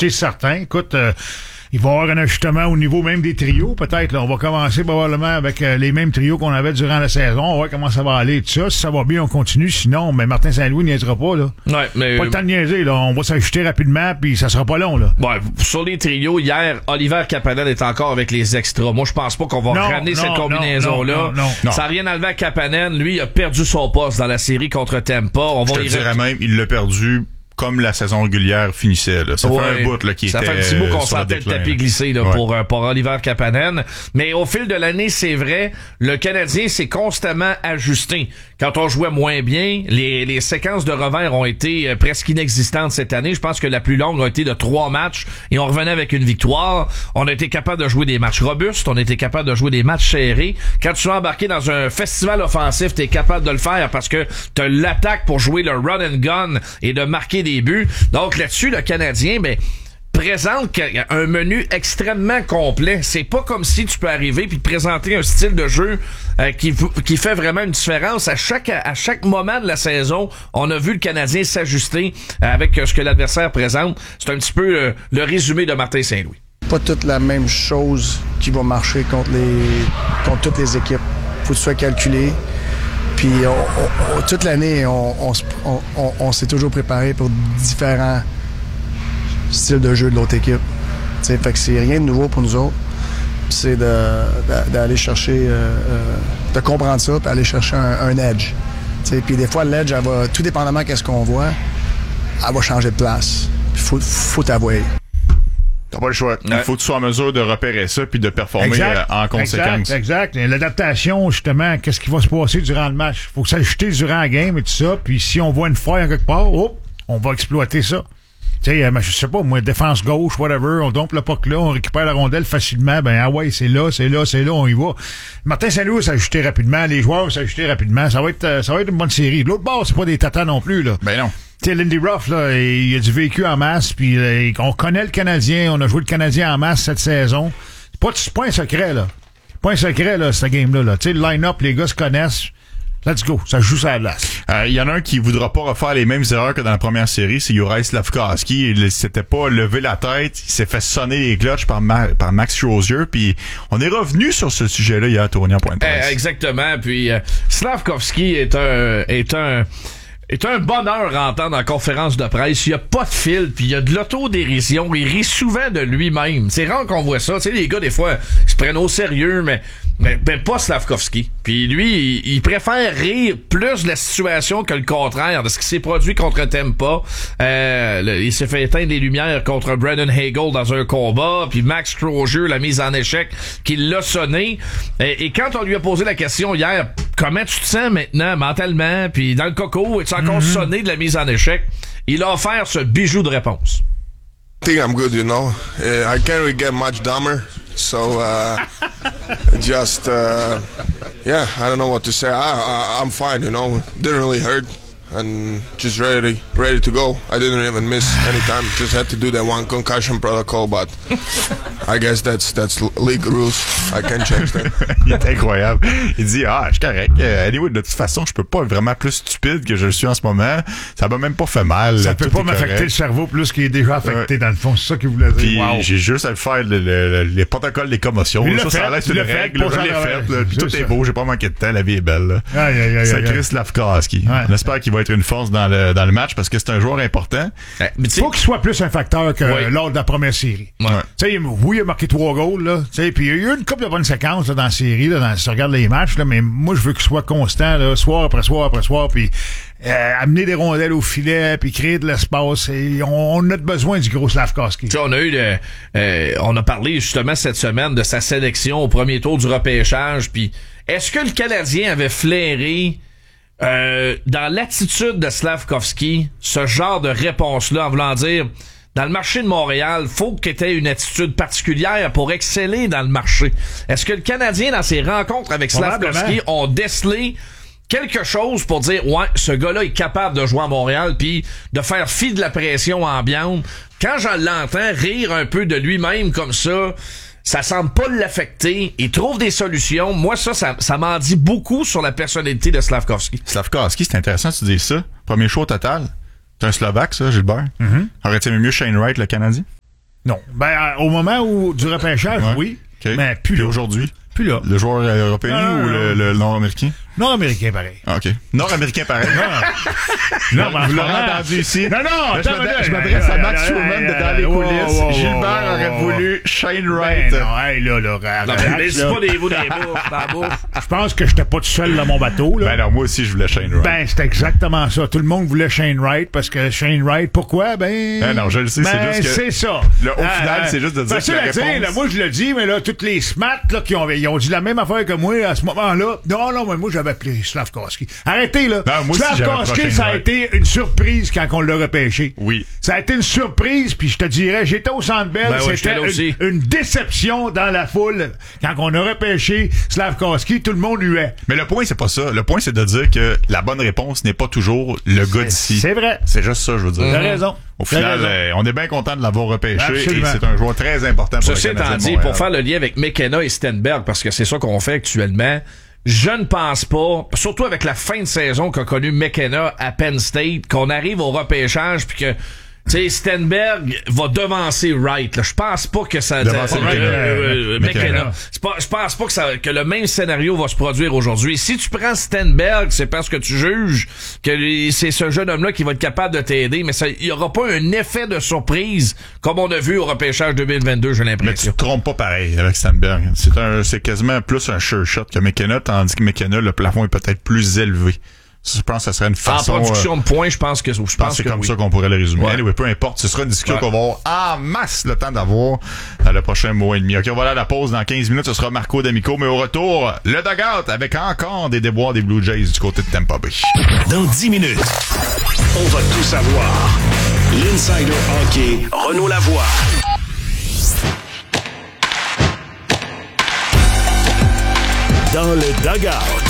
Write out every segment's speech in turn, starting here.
s'ajuster certains. Écoute, il va y avoir un ajustement au niveau même des trios, peut-être. Là. On va commencer probablement avec les mêmes trios qu'on avait durant la saison. On va voir comment ça va aller, tout ça. Si ça va bien, on continue. Sinon, mais Martin Saint-Louis niaisera pas, là. Ouais, mais pas le temps de niaiser, là. On va s'ajuster rapidement, puis ça sera pas long, là. Ouais, sur les trios, hier, Oliver Kapanen est encore avec les extras. Moi, je pense pas qu'on va ramener cette combinaison-là. Non. Ça n'a rien enlevé à Kapanen. Lui, il a perdu son poste dans la série contre Tampa. Je te dirais même, il l'a perdu comme la saison régulière finissait. Là. Ça fait un bout là, qui était. Ça fait un petit bout qu'on sentait le tapis glisser là, pour Oliver Kapanen. Mais au fil de l'année, c'est vrai, le Canadien s'est constamment ajusté. Quand on jouait moins bien, les séquences de revers ont été presque inexistantes cette année. Je pense que la plus longue a été de 3 matchs et on revenait avec une victoire. On a été capable de jouer des matchs robustes, on a été capable de jouer des matchs serrés. Quand tu es embarqué dans un festival offensif, tu es capable de le faire parce que tu as l'attaque pour jouer le run and gun et de marquer des buts. Donc là-dessus, le Canadien, présente un menu extrêmement complet. C'est pas comme si tu peux arriver puis te présenter un style de jeu qui fait vraiment une différence. À chaque moment de la saison, on a vu le Canadien s'ajuster avec ce que l'adversaire présente. C'est un petit peu le résumé de Martin Saint-Louis. Pas toute la même chose qui va marcher contre toutes les équipes. Faut que tu sois calculé. Puis toute l'année, on s'est toujours préparé pour différents styles de jeu de l'autre équipe. T'sais, fait que c'est rien de nouveau pour nous autres. C'est d'aller chercher, de comprendre ça, puis aller chercher un edge. Puis des fois, l'edge, elle va, tout dépendamment de ce qu'on voit, elle va changer de place. Puis faut t'avouer. T'as pas le choix. Il faut que tu sois en mesure de repérer ça puis de performer en conséquence. Exact. L'adaptation, justement, qu'est-ce qui va se passer durant le match? Faut s'ajuster durant la game et tout ça. Puis si on voit une faille en quelque part, on va exploiter ça. Tu sais, je sais pas, moi, défense gauche, whatever, on dompe le puck là, on récupère la rondelle facilement, c'est là, on y va. Martin Saint-Louis va s'ajuster rapidement, les joueurs vont s'ajuster rapidement, ça va être une bonne série. De l'autre bord, c'est pas des tatas non plus, là. Ben non. Tu sais, Lindy Ruff, là, il a du vécu en masse, puis on connaît le Canadien, on a joué le Canadien en masse cette saison. C'est pas un secret, là. Pas un secret, là, cette game-là, là. Tu sais, le line-up, les gars se connaissent. Let's go, ça joue sur la glace. Il y en a un qui voudra pas refaire les mêmes erreurs que dans la première série, c'est Juraj Slafkovský. Il s'était pas levé la tête, il s'est fait sonner les clutches par Max Scherzer, puis on est revenu sur ce sujet-là hier à Tony en point de presse. Exactement, puis Slafkovský est un bonheur à entendre en conférence de presse. Il y a pas de fil, puis il y a de l'autodérision. Il rit souvent de lui-même. C'est rare qu'on voit ça. Tu sais, les gars, des fois, ils se prennent au sérieux, mais pas Slafkovský. Puis lui, il préfère rire plus de la situation que le contraire, de ce qui s'est produit contre Tampa. Il s'est fait éteindre les lumières contre Brandon Hagel dans un combat, puis Max Scherzer, la mise en échec, qui l'a sonné. Et quand on lui a posé la question hier, comment tu te sens maintenant, mentalement, puis dans le coco, es-tu encore sonné de la mise en échec? Il a offert ce bijou de réponse. I think I'm good, I can't really get much dumber, so yeah, I don't know what to say. I'm fine, Didn't really hurt, and just ready to go. I didn't even miss any time. Just had to do that one concussion protocol, but I guess that's league rules. I can't change that. Il est incroyable. Il dit, je suis correct. Anyway, de toute façon, je peux pas être vraiment plus stupide que je le suis en ce moment. Ça m'a même pas fait mal. Ça peut pas m'affecter le cerveau plus qu'il est déjà affecté, dans le fond. C'est ça qu'il voulait dire. Puis j'ai juste à le faire les protocoles des commotions. Ça a l'air une règle. Je l'ai fait. Puis tout est beau. J'ai pas manqué de temps. La vie est belle. C'est Chris Slafkovský. On espère qu'il va être une force dans le match parce que c'est un joueur important. Faut qu'il soit plus un facteur que lors de la première série. Tu sais, oui, il a marqué 3 goals, là. Tu sais, puis il y a eu une couple de bonnes séquences là, dans la série, là, si tu regardes les matchs, là, mais moi, je veux qu'il soit constant, là, soir après soir après soir, puis amener des rondelles au filet, puis créer de l'espace. Et on a besoin du gros Slafkovský. Tu sais, on a parlé justement cette semaine de sa sélection au premier tour du repêchage, puis est-ce que le Canadien avait flairé dans l'attitude de Slafkovský ce genre de réponse-là en voulant dire dans le marché de Montréal, faut qu'il ait une attitude particulière pour exceller dans le marché. Est-ce que le Canadien, dans ses rencontres avec Slafkovský, ont décelé quelque chose pour dire, ce gars-là est capable de jouer à Montréal puis de faire fi de la pression ambiante? Quand je l'entends rire un peu de lui-même comme ça semble pas l'affecter. Il trouve des solutions. Moi, ça m'en dit beaucoup sur la personnalité de Slafkovský. Slafkovský, c'est intéressant que tu dises ça. Premier choix au total. C'est un Slovaque, ça, Gilbert. Aurait-il aimé mieux Shane Wright, le Canadien? Non. Ben, au moment du repêchage, oui. Okay. Mais plus là. Aujourd'hui? Plus là. Le joueur européen ou le nord-américain? Nord-américain, pareil. Ah, OK. Nord-américain, pareil. Non, mais vous l'aurez entendu ici. Non, je m'adresse à Matt Truman de dans les coulisses. Gilbert aurait voulu Shane Wright. Mais c'est pas des bouts dans la bouffe. Je pense que j'étais pas tout seul dans mon bateau, là. Ben non, moi aussi, je voulais Shane Wright. Ben, c'est exactement ça. Tout le monde voulait Shane Wright parce que Shane Wright, pourquoi? Ben non, je le sais, c'est juste que... c'est ça. Au final, c'est juste de dire que la réponse... Là, moi, je le dis, mais là, toutes les smats, là, ils ont dit la même affaire que moi à ce moment-là. Non, mais moi, j'avais appelé Slavkovski. Arrêtez, là. Slavkovski, ça a été une surprise quand on l'a repêché. Oui. Ça a été une surprise, puis je te dirais, j'étais au Centre Bell, c'était une déception dans la foule. Quand on a repêché Slavkovski, tout le monde huait. Mais le point, c'est pas ça. Le point, c'est de dire que la bonne réponse n'est pas toujours le gars d'ici. C'est vrai. C'est juste ça, je veux dire. T'as raison. Au final, on est bien content de l'avoir repêché. Absolument. Et c'est un joueur très important pour Ceci étant dit, pour faire le lien avec McKenna et Stenberg, parce que c'est ça qu'on fait actuellement, je ne pense pas, surtout avec la fin de saison qu'a connu McKenna à Penn State, qu'on arrive au repêchage puis que tu sais, Stenberg va devancer Wright. Je pense pas que ça... McKenna. Je pense pas que le même scénario va se produire aujourd'hui. Si tu prends Stenberg, c'est parce que tu juges que c'est ce jeune homme-là qui va être capable de t'aider, mais il y aura pas un effet de surprise comme on a vu au repêchage 2022, j'ai l'impression. Mais tu te trompes pas pareil avec Stenberg. C'est quasiment plus un sure shot que McKenna, tandis que McKenna, le plafond est peut-être plus élevé. Je pense que ça serait une façon... En production de points, je pense que c'est comme ça qu'on pourrait le résumer. Ouais. Anyway, peu importe, ce sera une discussion qu'on va avoir en masse le temps d'avoir dans le prochain mois et demi. OK, on va aller à la pause dans 15 minutes. Ce sera Marco D'Amico, mais au retour, le dugout avec encore des déboires des Blue Jays du côté de Tampa Bay. Dans 10 minutes, on va tout savoir. L'Insider Hockey, Renaud Lavoie. Dans le dugout.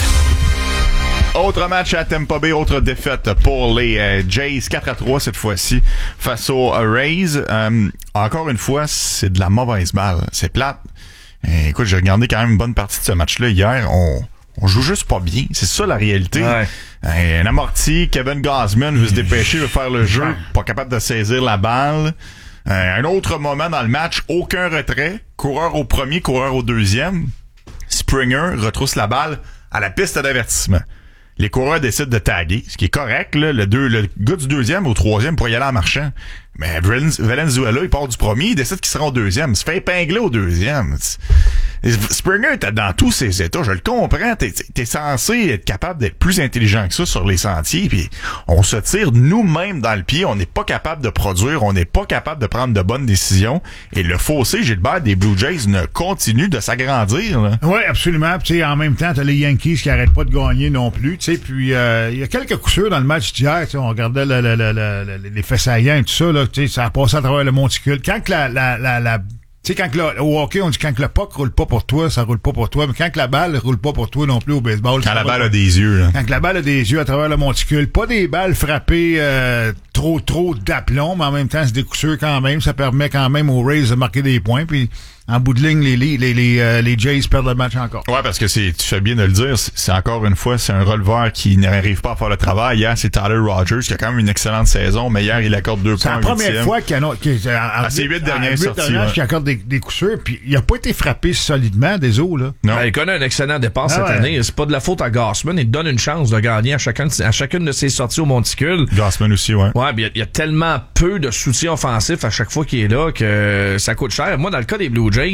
Autre match à Tampa Bay, autre défaite pour les Jays, 4-3 cette fois-ci face aux Rays. Encore une fois, c'est de la mauvaise balle. C'est plate. Écoute, j'ai regardé quand même une bonne partie de ce match-là hier. On joue juste pas bien. C'est ça la réalité. Ouais. Un amorti, Kevin Gausman veut se dépêcher, veut faire le jeu, pas capable de saisir la balle. Un autre moment dans le match, aucun retrait. Coureur au premier, coureur au deuxième. Springer retrousse la balle à la piste d'avertissement. Les coureurs décident de taguer, ce qui est correct, là. Le gars du deuxième au troisième pour y aller en marchant. Mais Valenzuela, il part du premier, il décide qu'il sera au deuxième. Il se fait épingler au deuxième. Springer était dans tous ses états, je le comprends. T'es censé être capable d'être plus intelligent que ça sur les sentiers, puis on se tire nous-mêmes dans le pied, on n'est pas capable de produire, on n'est pas capable de prendre de bonnes décisions, et le fossé, Gilbert, des Blue Jays ne continue de s'agrandir. Oui, absolument. Puis en même temps, t'as les Yankees qui arrêtent pas de gagner non plus. Puis il y a quelques coups sûrs dans le match d'hier. On regardait les faits saillants et tout ça. Là, ça a passé à travers le monticule. Quand tu sais, quand au hockey, on dit quand le puck roule pas pour toi, ça roule pas pour toi. Mais quand la balle roule pas pour toi non plus au baseball. Quand la balle a des yeux, là. Quand la balle a des yeux à travers le monticule. Pas des balles frappées trop d'aplomb, mais en même temps, c'est des coups sûrs quand même. Ça permet quand même aux Rays de marquer des points. Puis en bout de ligne, les Jays perdent le match encore. Ouais, parce que tu fais bien de le dire, c'est encore une fois, c'est un releveur qui n'arrive pas à faire le travail. Hier, c'est Tyler Rogers qui a quand même une excellente saison, mais hier, il accorde 2 points. C'est la première fois à ses 8 dernières sorties. Qui accorde des coups sûrs, puis il a pas été frappé solidement des eaux, là. Non. Il connaît un excellent départ cette année. C'est pas de la faute à Gausman. Il donne une chance de gagner à chacune de ses sorties au monticule. Gausman aussi, ouais. Ouais, il y a tellement peu de soutien offensif à chaque fois qu'il est là que ça coûte cher. Moi, dans le cas des Blue Jays,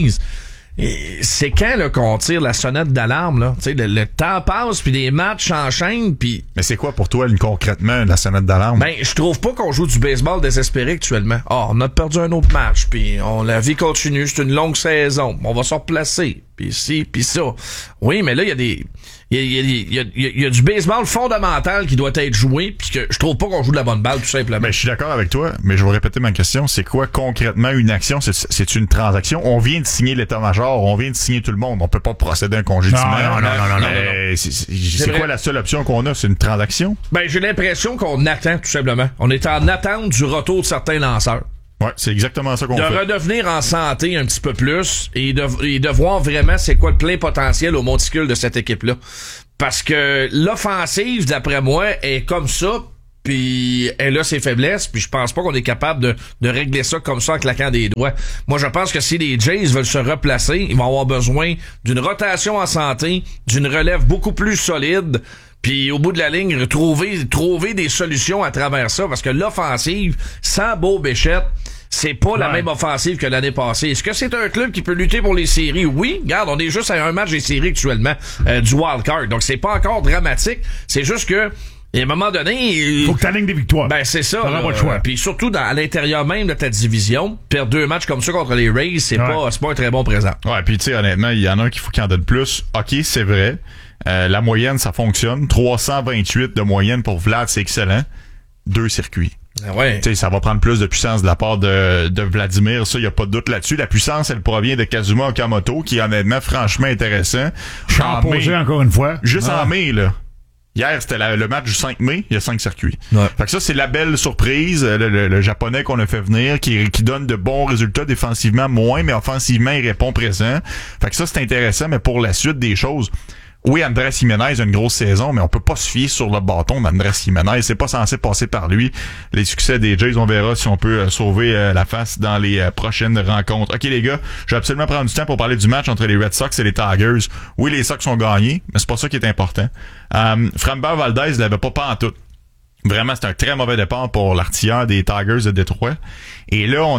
c'est quand là qu'on tire la sonnette d'alarme, là. Tu sais, le temps passe, puis les matchs s'enchaînent, puis... Mais c'est quoi pour toi, concrètement, la sonnette d'alarme? Ben, je trouve pas qu'on joue du baseball désespéré actuellement. On a perdu un autre match, puis la vie continue, c'est une longue saison. On va se replacer, puis ci, puis ça. Oui, mais là, il y a des... Il y a du baseball fondamental qui doit être joué, puis que je trouve pas qu'on joue de la bonne balle, tout simplement. Ben, je suis d'accord avec toi, mais je vais répéter ma question. C'est quoi concrètement une action? C'est une transaction? On vient de signer l'état-major, on vient de signer tout le monde. On peut pas procéder à un congédiement. Non. C'est quoi la seule option qu'on a? C'est une transaction? Ben, j'ai l'impression qu'on attend, tout simplement. On est en attente du retour de certains lanceurs. Ouais, c'est exactement ça qu'on fait. De redevenir en santé un petit peu plus et de voir vraiment c'est quoi le plein potentiel au monticule de cette équipe-là. Parce que l'offensive, d'après moi, est comme ça. puis elle a ses faiblesses, puis je pense pas qu'on est capable de régler ça comme ça en claquant des doigts. Moi, je pense que si les Jays veulent se replacer, ils vont avoir besoin d'une rotation en santé, d'une relève beaucoup plus solide, puis au bout de la ligne, trouver des solutions à travers ça, parce que l'offensive, sans Beau Bichette, c'est pas la même offensive que l'année passée. Est-ce que c'est un club qui peut lutter pour les séries? Oui. Regarde, on est juste à un match des séries actuellement, du wild card. Donc, c'est pas encore dramatique. C'est juste que, à un moment donné... Il faut que t'alignes des victoires. Ben, c'est ça. T'auras pas le choix. Puis surtout, à l'intérieur même de ta division, perdre 2 matchs comme ça contre les Rays, c'est pas un très bon présent. Ouais, puis tu sais, honnêtement, il y en a un qu'il faut qu'il en donne plus. OK, c'est vrai. La moyenne, ça fonctionne. 328 de moyenne pour Vlad, c'est excellent. 2 circuits. Ouais. Tu sais, ça va prendre plus de puissance de la part de Vladimir, ça, y a pas de doute là-dessus. La puissance, elle provient de Kazuma Okamoto, qui est honnêtement franchement intéressant. Posé encore une fois. Juste en mai, là. Hier, c'était le match du 5 mai, il y a 5 circuits. Ouais. Fait que ça, c'est la belle surprise, le japonais qu'on a fait venir, qui donne de bons résultats défensivement moins, mais offensivement, il répond présent. Fait que ça, c'est intéressant, mais pour la suite des choses, oui, Andrés Jiménez a une grosse saison, mais on peut pas se fier sur le bâton d'Andrés Jiménez. C'est pas censé passer par lui. Les succès des Jays, on verra si on peut sauver la face dans les prochaines rencontres. OK, les gars, je vais absolument prendre du temps pour parler du match entre les Red Sox et les Tigers. Oui, les Sox ont gagné, mais c'est pas ça qui est important. Framber Valdez l'avait pas pantoute. Vraiment, c'est un très mauvais départ pour l'artilleur des Tigers de Détroit. Et là,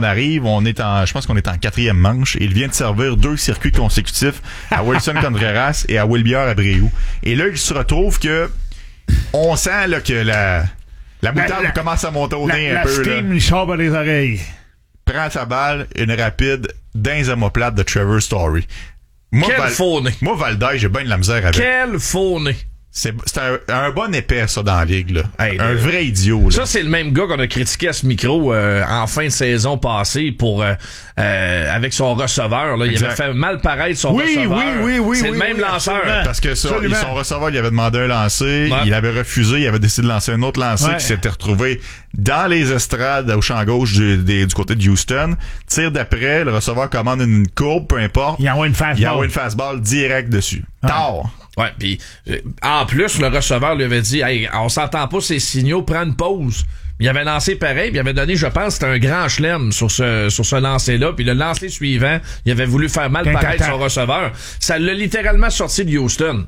je pense qu'on est en 4e manche, et il vient de servir 2 circuits consécutifs à Wilson Contreras et à Wilber Abreu. Et là, il se retrouve que on sent là que la moutarde commence à monter au nez un peu. La steam lui sort par les oreilles. Prend sa balle, une rapide dans les omoplates de Trevor Story. Quel faux nez. Moi, Valdez, j'ai bien de la misère avec. Quel faux nez. C'est un bon épais, ça, dans la ligue, là. Hey, un vrai idiot, là. Ça, c'est le même gars qu'on a critiqué à ce micro en fin de saison passée pour avec son receveur. Là. Il avait fait mal paraître son receveur. Oui. C'est le même lanceur. Parce que ça, son receveur, il avait demandé un lancer, il avait refusé, il avait décidé de lancer un autre lancer qui s'était retrouvé dans les estrades au champ gauche du côté de Houston. Tire d'après, le receveur commande une courbe, peu importe. Il envoie une fastball direct dessus. Tard! Ouais, puis en plus, le receveur lui avait dit, hey, on s'entend pas ces signaux, prends une pause. Il avait lancé pareil, puis il avait donné, je pense, c'était un grand chelem sur ce lancer-là, puis le lancer suivant, il avait voulu faire mal paraître son receveur. Ça l'a littéralement sorti de Houston.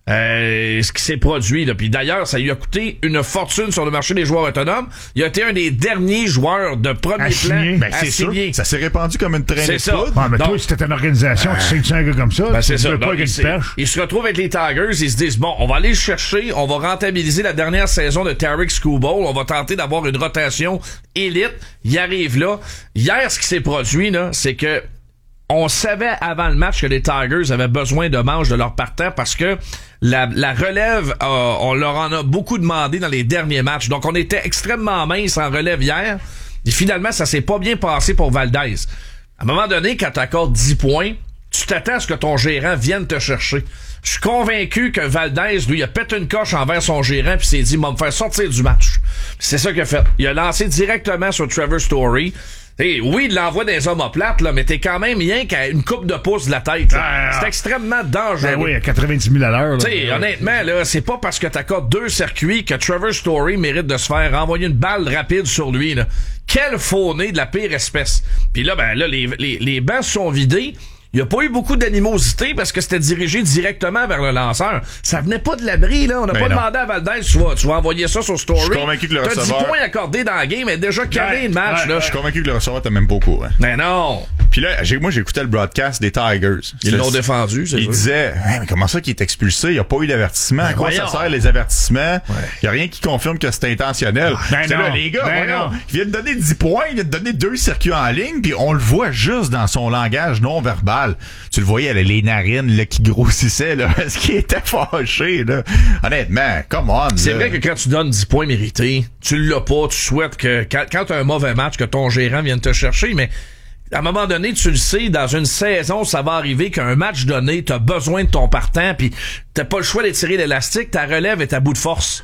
Ce qui s'est produit là. Puis d'ailleurs, ça lui a coûté une fortune sur le marché des joueurs autonomes. Il a été un des derniers joueurs de premier plan à signer. Ça s'est répandu comme une traînée de foudre. Ah, mais toi, si c'était une organisation, tu sais que c'est un gars comme ça. C'est ça. Donc, ils se retrouvent avec les Tigers, ils se disent, bon, on va aller le chercher, on va rentabiliser la dernière saison de Tarek Skubal, on va tenter d'avoir une rotation élite. Il arrive là. Hier, ce qui s'est produit, là, c'est que on savait avant le match que les Tigers avaient besoin de manche de leur partant parce que la relève, on leur en a beaucoup demandé dans les derniers matchs. Donc, on était extrêmement mince en relève hier. Et finalement, ça s'est pas bien passé pour Valdez. À un moment donné, quand t'accordes 10 points, tu t'attends à ce que ton gérant vienne te chercher. Je suis convaincu que Valdez, lui, il a pété une coche envers son gérant puis s'est dit, il va me faire sortir du match. C'est ça qu'il a fait. Il a lancé directement sur Trevor Story. Hey, oui, il l'envoie des omoplates, là, mais t'es quand même rien qu'à une coupe de pouce de la tête. C'est extrêmement dangereux. Ben oui, à 90 000 à l'heure. T'sais, honnêtement, là, c'est pas parce que t'accordes 2 circuits que Trevor Story mérite de se faire renvoyer une balle rapide sur lui, là. Quel faux nez de la pire espèce. Puis là, les bancs sont vidés. Il n'y a pas eu beaucoup d'animosité parce que c'était dirigé directement vers le lanceur. Ça venait pas de l'abri, là. On n'a pas demandé à Valdez, tu vas envoyer ça sur Story. Je suis convaincu que le receveur... T'as 10 points accordés dans la game, mais déjà calé le match, là. Je suis convaincu que le receveur t'as même pas au courant. Mais non! Puis là, moi, j'écoutais le broadcast des Tigers. Ils l'ont défendu, c'est vrai. Il disait, mais comment ça qu'il est expulsé? Il n'y a pas eu d'avertissement. À quoi ça sert, les avertissements? Il n'y a rien qui confirme que c'est intentionnel. Là, les gars, il vient de donner 10 points, il vient de donner 2 circuits en ligne, puis on le voit juste dans son langage non verbal. Tu le voyais, les narines là, qui grossissaient, là, parce qu'il était fâché. Là. Honnêtement, come on. C'est vrai que quand tu donnes 10 points mérités, tu l'as pas, tu souhaites que quand tu as un mauvais match, que ton gérant vienne te chercher, mais à un moment donné, tu le sais, dans une saison, ça va arriver qu'un match donné, t'as besoin de ton partant, puis t'as pas le choix d'étirer l'élastique, ta relève est à bout de force.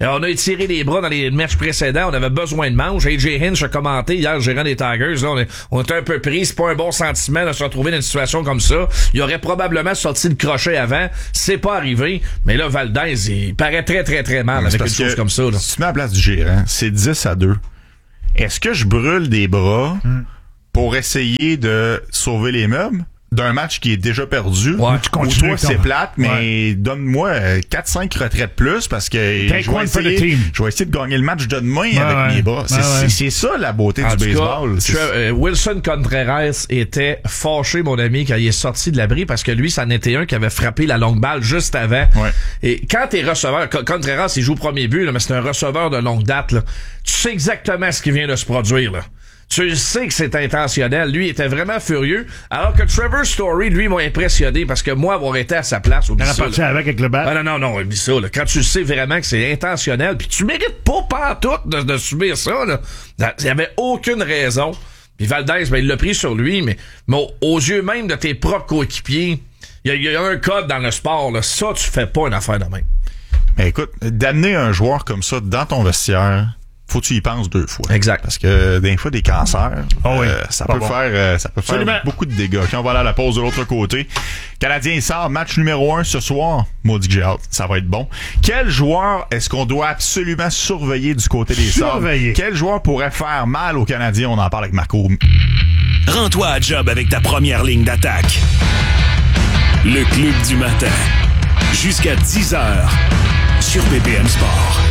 On a étiré les bras dans les matchs précédents. On avait besoin de manche. AJ Hinch a commenté hier, le gérant des Tigers. Là, on était un peu pris. C'est pas un bon sentiment de se retrouver dans une situation comme ça. Il aurait probablement sorti le crochet avant. C'est pas arrivé. Mais là, Valdez, il paraît très, très, très mal avec une chose comme ça. Là. Si tu mets à la place du gérant, c'est 10-2. Est-ce que je brûle des bras pour essayer de sauver les meubles d'un match qui est déjà perdu? Ouais, tu continues. Toi, c'est plate, mais donne-moi 4-5 retraites plus parce que je vais essayer de gagner le match de demain avec mes bras. C'est ça la beauté du baseball. Wilson Contreras était fâché, mon ami, quand il est sorti de l'abri parce que lui, c'en était un qui avait frappé la longue balle juste avant. Ouais. Et quand t'es receveur, Contreras, il joue au premier but, là, mais c'est un receveur de longue date. Là. Tu sais exactement ce qui vient de se produire. Là. Tu sais que c'est intentionnel. Lui, il était vraiment furieux. Alors que Trevor Story, lui, m'a impressionné parce que moi, avoir été à sa place, oublie ça. Parti avec le bat? Ah, non, oublie ça. Là. Quand tu sais vraiment que c'est intentionnel, puis tu mérites pas pantoute de subir ça, là. Il y avait aucune raison. Puis Valdez, il l'a pris sur lui, mais aux yeux même de tes propres coéquipiers, il y a un code dans le sport. Là. Ça, tu fais pas une affaire de même. Mais écoute, d'amener un joueur comme ça dans ton vestiaire, faut que tu y penses 2 fois. Exact. Parce que des fois, des cancers, ça peut faire beaucoup de dégâts. Quand on va aller à la pause de l'autre côté, Canadien sort, match numéro 1 ce soir. Maudit que j'ai hâte, ça va être bon. Quel joueur est-ce qu'on doit absolument surveiller du côté des Sabres? Quel joueur pourrait faire mal aux Canadiens? On en parle avec Marco. Rends-toi à job avec ta première ligne d'attaque. Le Club du matin. Jusqu'à 10h sur BPM Sport.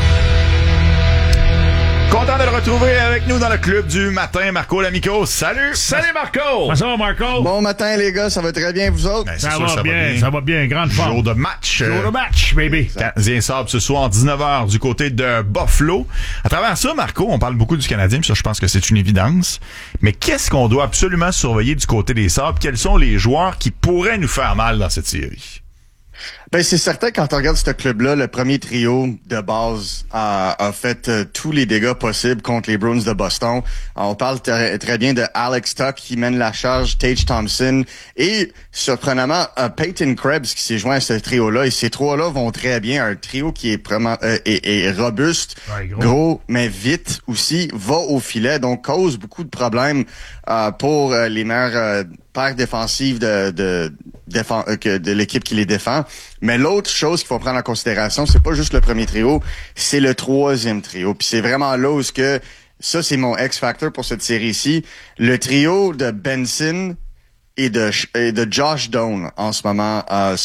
Content de le retrouver avec nous dans le Club du matin, Marco Lamico. Salut! Salut Marco! Comment ça va, Marco? Bon matin, les gars, ça va très bien, vous autres? Ben, ça va bien, grande forme. Jour de match. Jour de match, baby. Canadien Sabres ce soir, 19h du côté de Buffalo. À travers ça, Marco, on parle beaucoup du Canadien, ça, je pense que c'est une évidence. Mais qu'est-ce qu'on doit absolument surveiller du côté des Sabres? Quels sont les joueurs qui pourraient nous faire mal dans cette série? Ben, c'est certain, quand on regarde ce club-là, le premier trio de base a fait tous les dégâts possibles contre les Bruins de Boston. On parle très bien de Alex Tuch qui mène la charge, Tage Thompson et, surprenamment, Peyton Krebs qui s'est joint à ce trio-là. Et ces trois-là vont très bien. Un trio qui est vraiment est robuste, gros, mais vite aussi, va au filet, donc cause beaucoup de problèmes pour les meilleurs paires défensives de l'équipe qui les défend. Mais l'autre chose qu'il faut prendre en considération, c'est pas juste le premier trio, c'est le troisième trio. Puis c'est vraiment là où ça c'est mon X-Factor pour cette série-ci. Le trio de Benson et de Josh Doan en ce moment,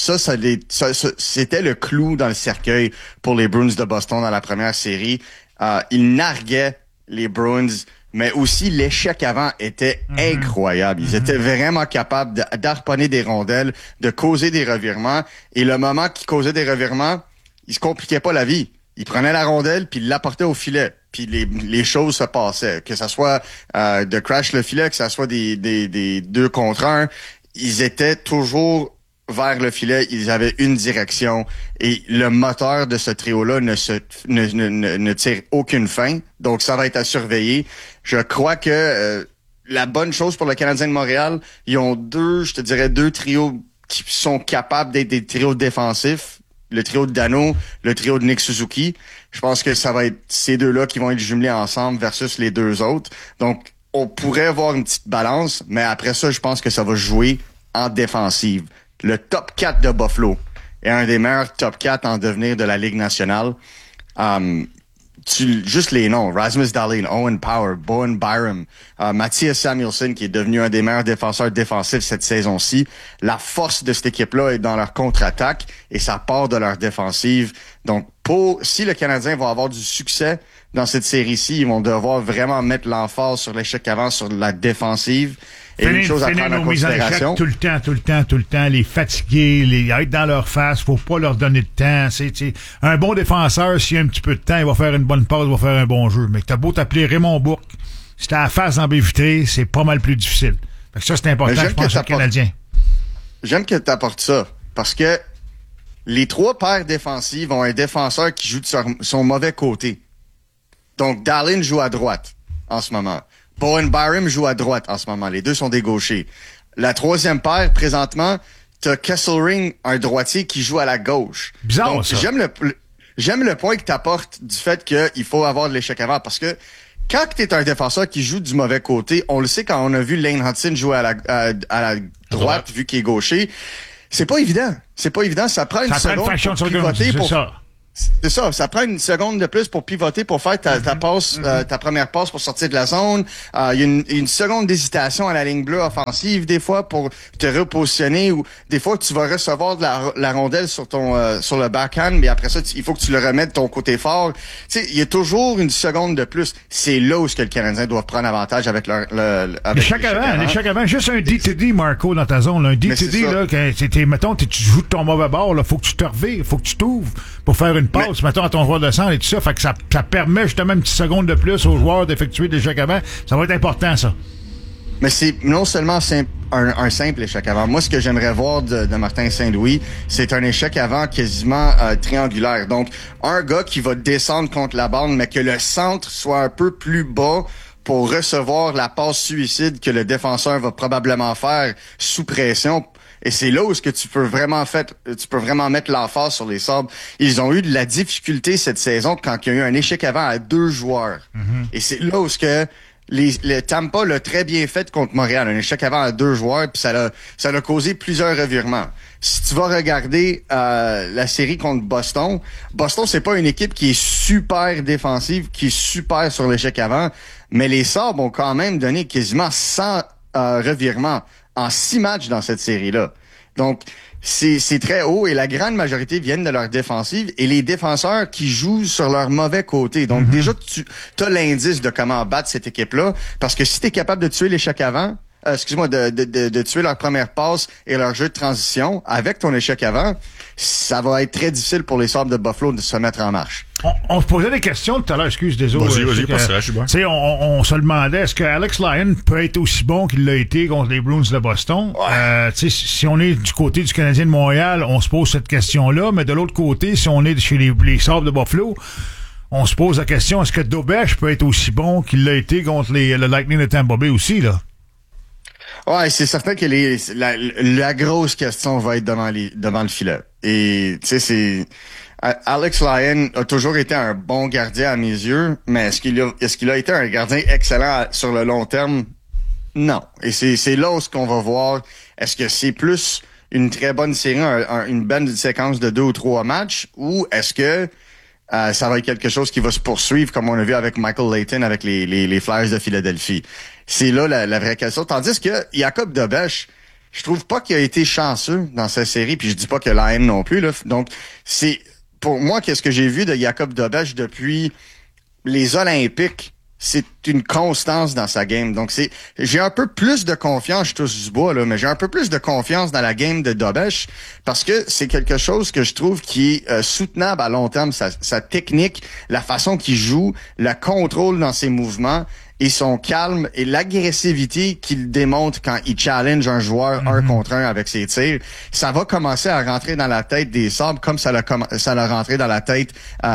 c'était le clou dans le cercueil pour les Bruins de Boston dans la première série. Ils narguaient les Bruins, mais aussi l'échec avant était incroyable. Ils étaient vraiment capables d'harponner des rondelles, de causer des revirements. Et le moment qu'ils causaient des revirements, ils se compliquaient pas la vie. Ils prenaient la rondelle puis ils l'apportaient au filet. Puis les choses se passaient. Que ça soit de crash le filet, que ça soit des 2 contre 1, ils étaient toujours vers le filet, ils avaient une direction et le moteur de ce trio-là ne tire aucune fin. Donc, ça va être à surveiller. Je crois que la bonne chose pour le Canadien de Montréal, ils ont 2 trios qui sont capables d'être des trios défensifs. Le trio de Dano, le trio de Nick Suzuki. Je pense que ça va être ces 2-là qui vont être jumelés ensemble versus les 2 autres. Donc, on pourrait avoir une petite balance, mais après ça, je pense que ça va jouer en défensive. Le top 4 de Buffalo est un des meilleurs top 4 en devenir de la Ligue nationale. Juste les noms, Rasmus Dahlin, Owen Power, Bowen Byram, Matthias Samuelsson qui est devenu un des meilleurs défenseurs défensifs cette saison-ci. La force de cette équipe-là est dans leur contre-attaque et ça part de leur défensive. Donc, si le Canadien va avoir du succès dans cette série-ci, ils vont devoir vraiment mettre l'emphase sur l'échec avant, sur la défensive. Et une chose à prendre en considération. Tout le temps, les fatiguer, les être dans leur face, faut pas leur donner de temps. C'est un bon défenseur, s'il y a un petit peu de temps, il va faire une bonne passe, il va faire un bon jeu. Mais t'as beau t'appeler Raymond Bourque, si t'as la face en baie vitrée, c'est pas mal plus difficile. Fait que ça, c'est important, je pense, aux Canadiens. J'aime que tu apportes ça, parce que les 3 paires défensives ont un défenseur qui joue de son mauvais côté. Donc, Dahlin joue à droite en ce moment. Bowen Byram joue à droite en ce moment. Les 2 sont des gauchers. La 3e paire, présentement, t'as Kesselring, un droitier, qui joue à la gauche. Bizarre, donc, ça. j'aime le point que tu apportes du fait qu'il faut avoir de l'échec avant, parce que quand tu es un défenseur qui joue du mauvais côté, on le sait quand on a vu Lane Hudson jouer à la droite, vu qu'il est gaucher, c'est pas évident. Ça prend une seconde pour pivoter pour... C'est ça, ça prend une seconde de plus pour pivoter, pour faire ta passe, ta première passe pour sortir de la zone. Il y a une seconde d'hésitation à la ligne bleue offensive, des fois, pour te repositionner, ou des fois, tu vas recevoir de la rondelle sur sur le backhand, mais après ça, il faut que tu le remettes de ton côté fort. Tu sais, il y a toujours une seconde de plus. C'est là où le Canadien doit prendre avantage avec l'échec avant. Juste un D2D, Marco, dans ta zone, là. Un D2D, là, mettons, tu joues de ton mauvais bord, là, faut que tu te revives, faut que tu t'ouvres pour faire une passe, mettons, à ton joueur de centre et tout ça. Fait que ça permet justement une petite seconde de plus aux joueurs d'effectuer des échecs avant. Ça va être important, ça. Mais c'est non seulement un simple échec avant. Moi, ce que j'aimerais voir de Martin Saint-Louis, c'est un échec avant quasiment triangulaire. Donc, un gars qui va descendre contre la bande, mais que le centre soit un peu plus bas pour recevoir la passe suicide que le défenseur va probablement faire sous pression. Et c'est là où tu peux vraiment mettre l'emphase sur les Sabres. Ils ont eu de la difficulté cette saison quand il y a eu un échec avant à 2 joueurs. Mm-hmm. Et c'est là où le Tampa l'a très bien fait contre Montréal. Un échec avant à 2 joueurs, puis ça a causé plusieurs revirements. Si tu vas regarder la série contre Boston, c'est pas une équipe qui est super défensive, qui est super sur l'échec avant, mais les Sabres ont quand même donné quasiment 100 revirements en 6 matchs dans cette série-là. Donc, c'est très haut et la grande majorité viennent de leur défensive et les défenseurs qui jouent sur leur mauvais côté. Donc, déjà, tu as l'indice de comment battre cette équipe-là, parce que si tu es capable de tuer l'échec avant, de tuer leur première passe et leur jeu de transition avec ton échec avant, ça va être très difficile pour les Sabres de Buffalo de se mettre en marche. On se posait des questions tout à l'heure, désolé. Vas-y, pas ça, je suis bon. On se demandait, est-ce que Alex Lyon peut être aussi bon qu'il l'a été contre les Bruins de Boston? Ouais. Si on est du côté du Canadien de Montréal, on se pose cette question-là, mais de l'autre côté, si on est chez les Sabres de Buffalo, on se pose la question, est-ce que Dobesch peut être aussi bon qu'il l'a été contre le Lightning de Tampa Bay aussi, là? Ouais, c'est certain que la grosse question va être devant le filet. Et tu sais, Alex Lyon a toujours été un bon gardien à mes yeux, mais est-ce qu'il a été un gardien excellent sur le long terme? Non. Et c'est là où qu'on va voir, est-ce que c'est plus une très bonne série, une bonne séquence de 2 ou 3 matchs, ou est-ce que ça va être quelque chose qui va se poursuivre comme on a vu avec Michael Layton avec les Flyers de Philadelphie? C'est là la vraie question. Tandis que Jacob Dobesch, je trouve pas qu'il a été chanceux dans cette série, puis je dis pas que Lyon non plus, là. Donc, c'est, pour moi, qu'est-ce que j'ai vu de Jacob Dobesch depuis les Olympiques, c'est une constance dans sa game. Donc, j'ai un peu plus de confiance, je touche du bois, là, mais j'ai un peu plus de confiance dans la game de Dobesch parce que c'est quelque chose que je trouve qui est soutenable à long terme, sa technique, la façon qu'il joue, le contrôle dans ses mouvements et son calme et l'agressivité qu'il démontre quand il challenge un joueur 1 contre 1 avec ses tirs. Ça va commencer à rentrer dans la tête des Sabres comme ça l'a rentré dans la tête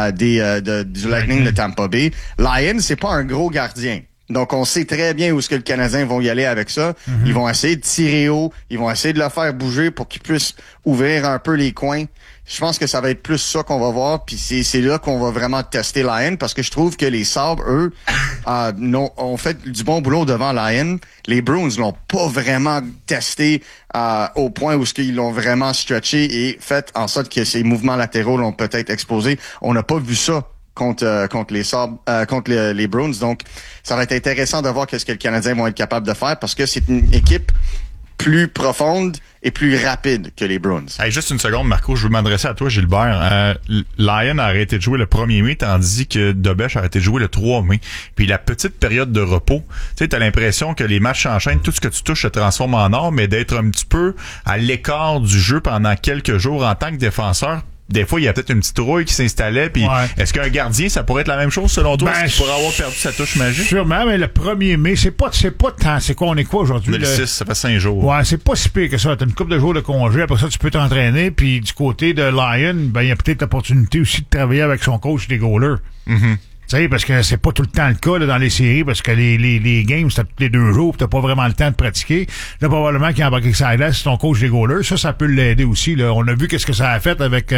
du Lightning de Tampa Bay. Lyon, c'est pas un gros gardien. Donc, on sait très bien où est-ce que le Canadien vont y aller avec ça. Ils vont essayer de tirer haut. Ils vont essayer de le faire bouger pour qu'il puisse ouvrir un peu les coins. Je pense que ça va être plus ça qu'on va voir. Puis c'est là qu'on va vraiment tester Lyon parce que je trouve que les Sabres, eux, ont fait du bon boulot devant Lyon. Les Bruins l'ont pas vraiment testé au point où ils l'ont vraiment stretché et fait en sorte que ses mouvements latéraux l'ont peut-être exposé. On n'a pas vu ça contre les Sabres, contre les Bruins. Donc, ça va être intéressant de voir qu'est-ce que les Canadiens vont être capables de faire parce que c'est une équipe plus profonde et plus rapide que les Bruins. Hey, juste une seconde, Marco, je veux m'adresser à toi, Gilbert. Lyon a arrêté de jouer le 1er mai, tandis que Dobesch a arrêté de jouer le 3 mai. Puis la petite période de repos, tu sais, t'as l'impression que les matchs s'enchaînent, tout ce que tu touches se transforme en or, mais d'être un petit peu à l'écart du jeu pendant quelques jours en tant que défenseur. Des fois, il y a peut-être une petite rouille qui s'installait. Puis, est-ce qu'un gardien, ça pourrait être la même chose selon toi? Est-ce qu'il pourrait avoir perdu sa touche magique? Sûrement, mais le 1er mai, c'est pas tant. C'est quoi, on est quoi aujourd'hui? Le 6, ça fait 5 jours. Ouais, c'est pas si pire que ça. T'as une couple de jours de congé. Après ça, tu peux t'entraîner. Puis, du côté de Lyon, il y a peut-être l'opportunité aussi de travailler avec son coach des goalers. Tu sais, parce que c'est pas tout le temps le cas là, dans les séries, parce que les games, c'était tous les 2 jours, pis t'as pas vraiment le temps de pratiquer. Là, probablement qu'il y a embarqué avec sa glace, c'est ton coach des goalers. Ça peut l'aider aussi. Là. On a vu qu'est-ce que ça a fait avec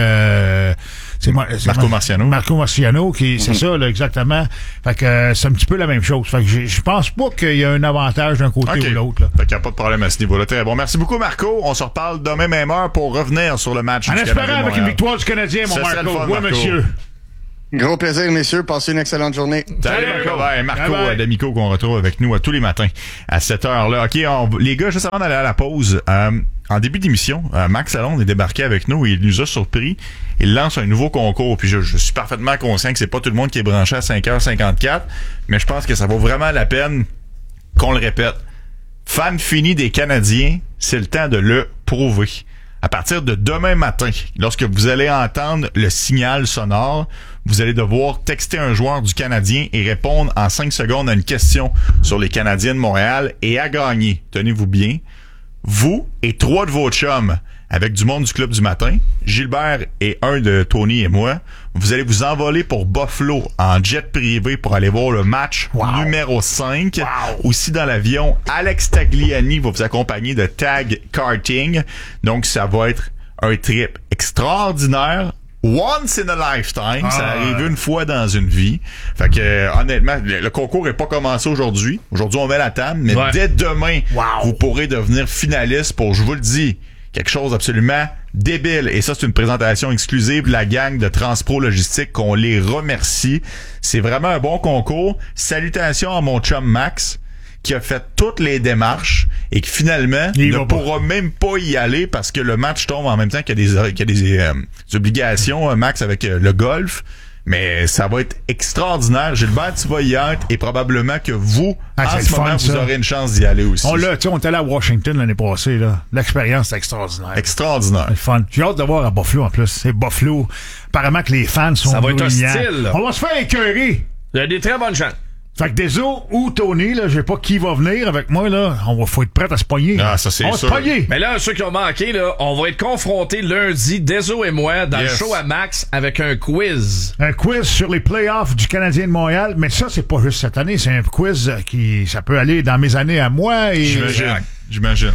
Marco Marciano. Marco Marciano, c'est ça, là, exactement. Fait que c'est un petit peu la même chose. Fait que je pense pas qu'il y a un avantage d'un côté ou l'autre. Là. Fait qu'il n'y a pas de problème à ce niveau-là. Très bon. Merci beaucoup, Marco. On se reparle demain même heure pour revenir sur le match. En espérant avec une victoire du Canadien, mon Marco. Oui, monsieur. Gros plaisir, messieurs. Passez une excellente journée. Salut, Marco D'Amico qu'on retrouve avec nous tous les matins à cette heure-là. OK, les gars, juste avant d'aller à la pause, en début d'émission, Max Lalonde est débarqué avec nous et il nous a surpris. Il lance un nouveau concours. Puis je suis parfaitement conscient que c'est pas tout le monde qui est branché à 5h54, mais je pense que ça vaut vraiment la peine qu'on le répète. Fan fini des Canadiens, c'est le temps de le prouver. À partir de demain matin, lorsque vous allez entendre le signal sonore, vous allez devoir texter un joueur du Canadien et répondre en 5 secondes à une question sur les Canadiens de Montréal et à gagner. Tenez-vous bien. Vous et 3 de vos chums avec du monde du Club du matin, Gilbert et un de Tony et moi, vous allez vous envoler pour Buffalo en jet privé pour aller voir le match numéro 5. Aussi dans l'avion, Alex Tagliani va vous accompagner de Tag Karting. Donc, ça va être un trip extraordinaire. Once in a lifetime. Ça arrive une fois dans une vie. Fait que, honnêtement, le concours est pas commencé aujourd'hui. Aujourd'hui, on met la table, mais dès demain, vous pourrez devenir finaliste pour, je vous le dis, quelque chose d'absolument débile. Et ça, c'est une présentation exclusive de la gang de Transpro Logistique qu'on les remercie. C'est vraiment un bon concours. Salutations à mon chum Max, qui a fait toutes les démarches et qui finalement ne pourra même pas y aller parce que le match tombe en même temps qu'il y a des obligations, Max, avec le golf. Mais ça va être extraordinaire. Gilbert, tu vas y être et probablement que vous, en ce moment, vous aurez une chance d'y aller aussi. On est allé à Washington l'année passée, là. L'expérience, c'est extraordinaire. Extraordinaire. C'est fun. J'ai hâte de voir à Buffalo, en plus. C'est Buffalo. Apparemment que les fans sont... Ça va être hostile. On va se faire écœurer. Il y a des très bonnes chances. Fait que Deso ou Tony, là, je sais pas qui va venir avec moi, là. Faut être prêt à se pogner. Ah, ça, c'est sûr. On va se pogner. Mais là, ceux qui ont manqué, là, on va être confrontés lundi, Deso et moi, dans le show à Max, avec un quiz. Un quiz sur les playoffs du Canadien de Montréal. Mais ça, c'est pas juste cette année. C'est un quiz ça peut aller dans mes années à moi et... J'imagine.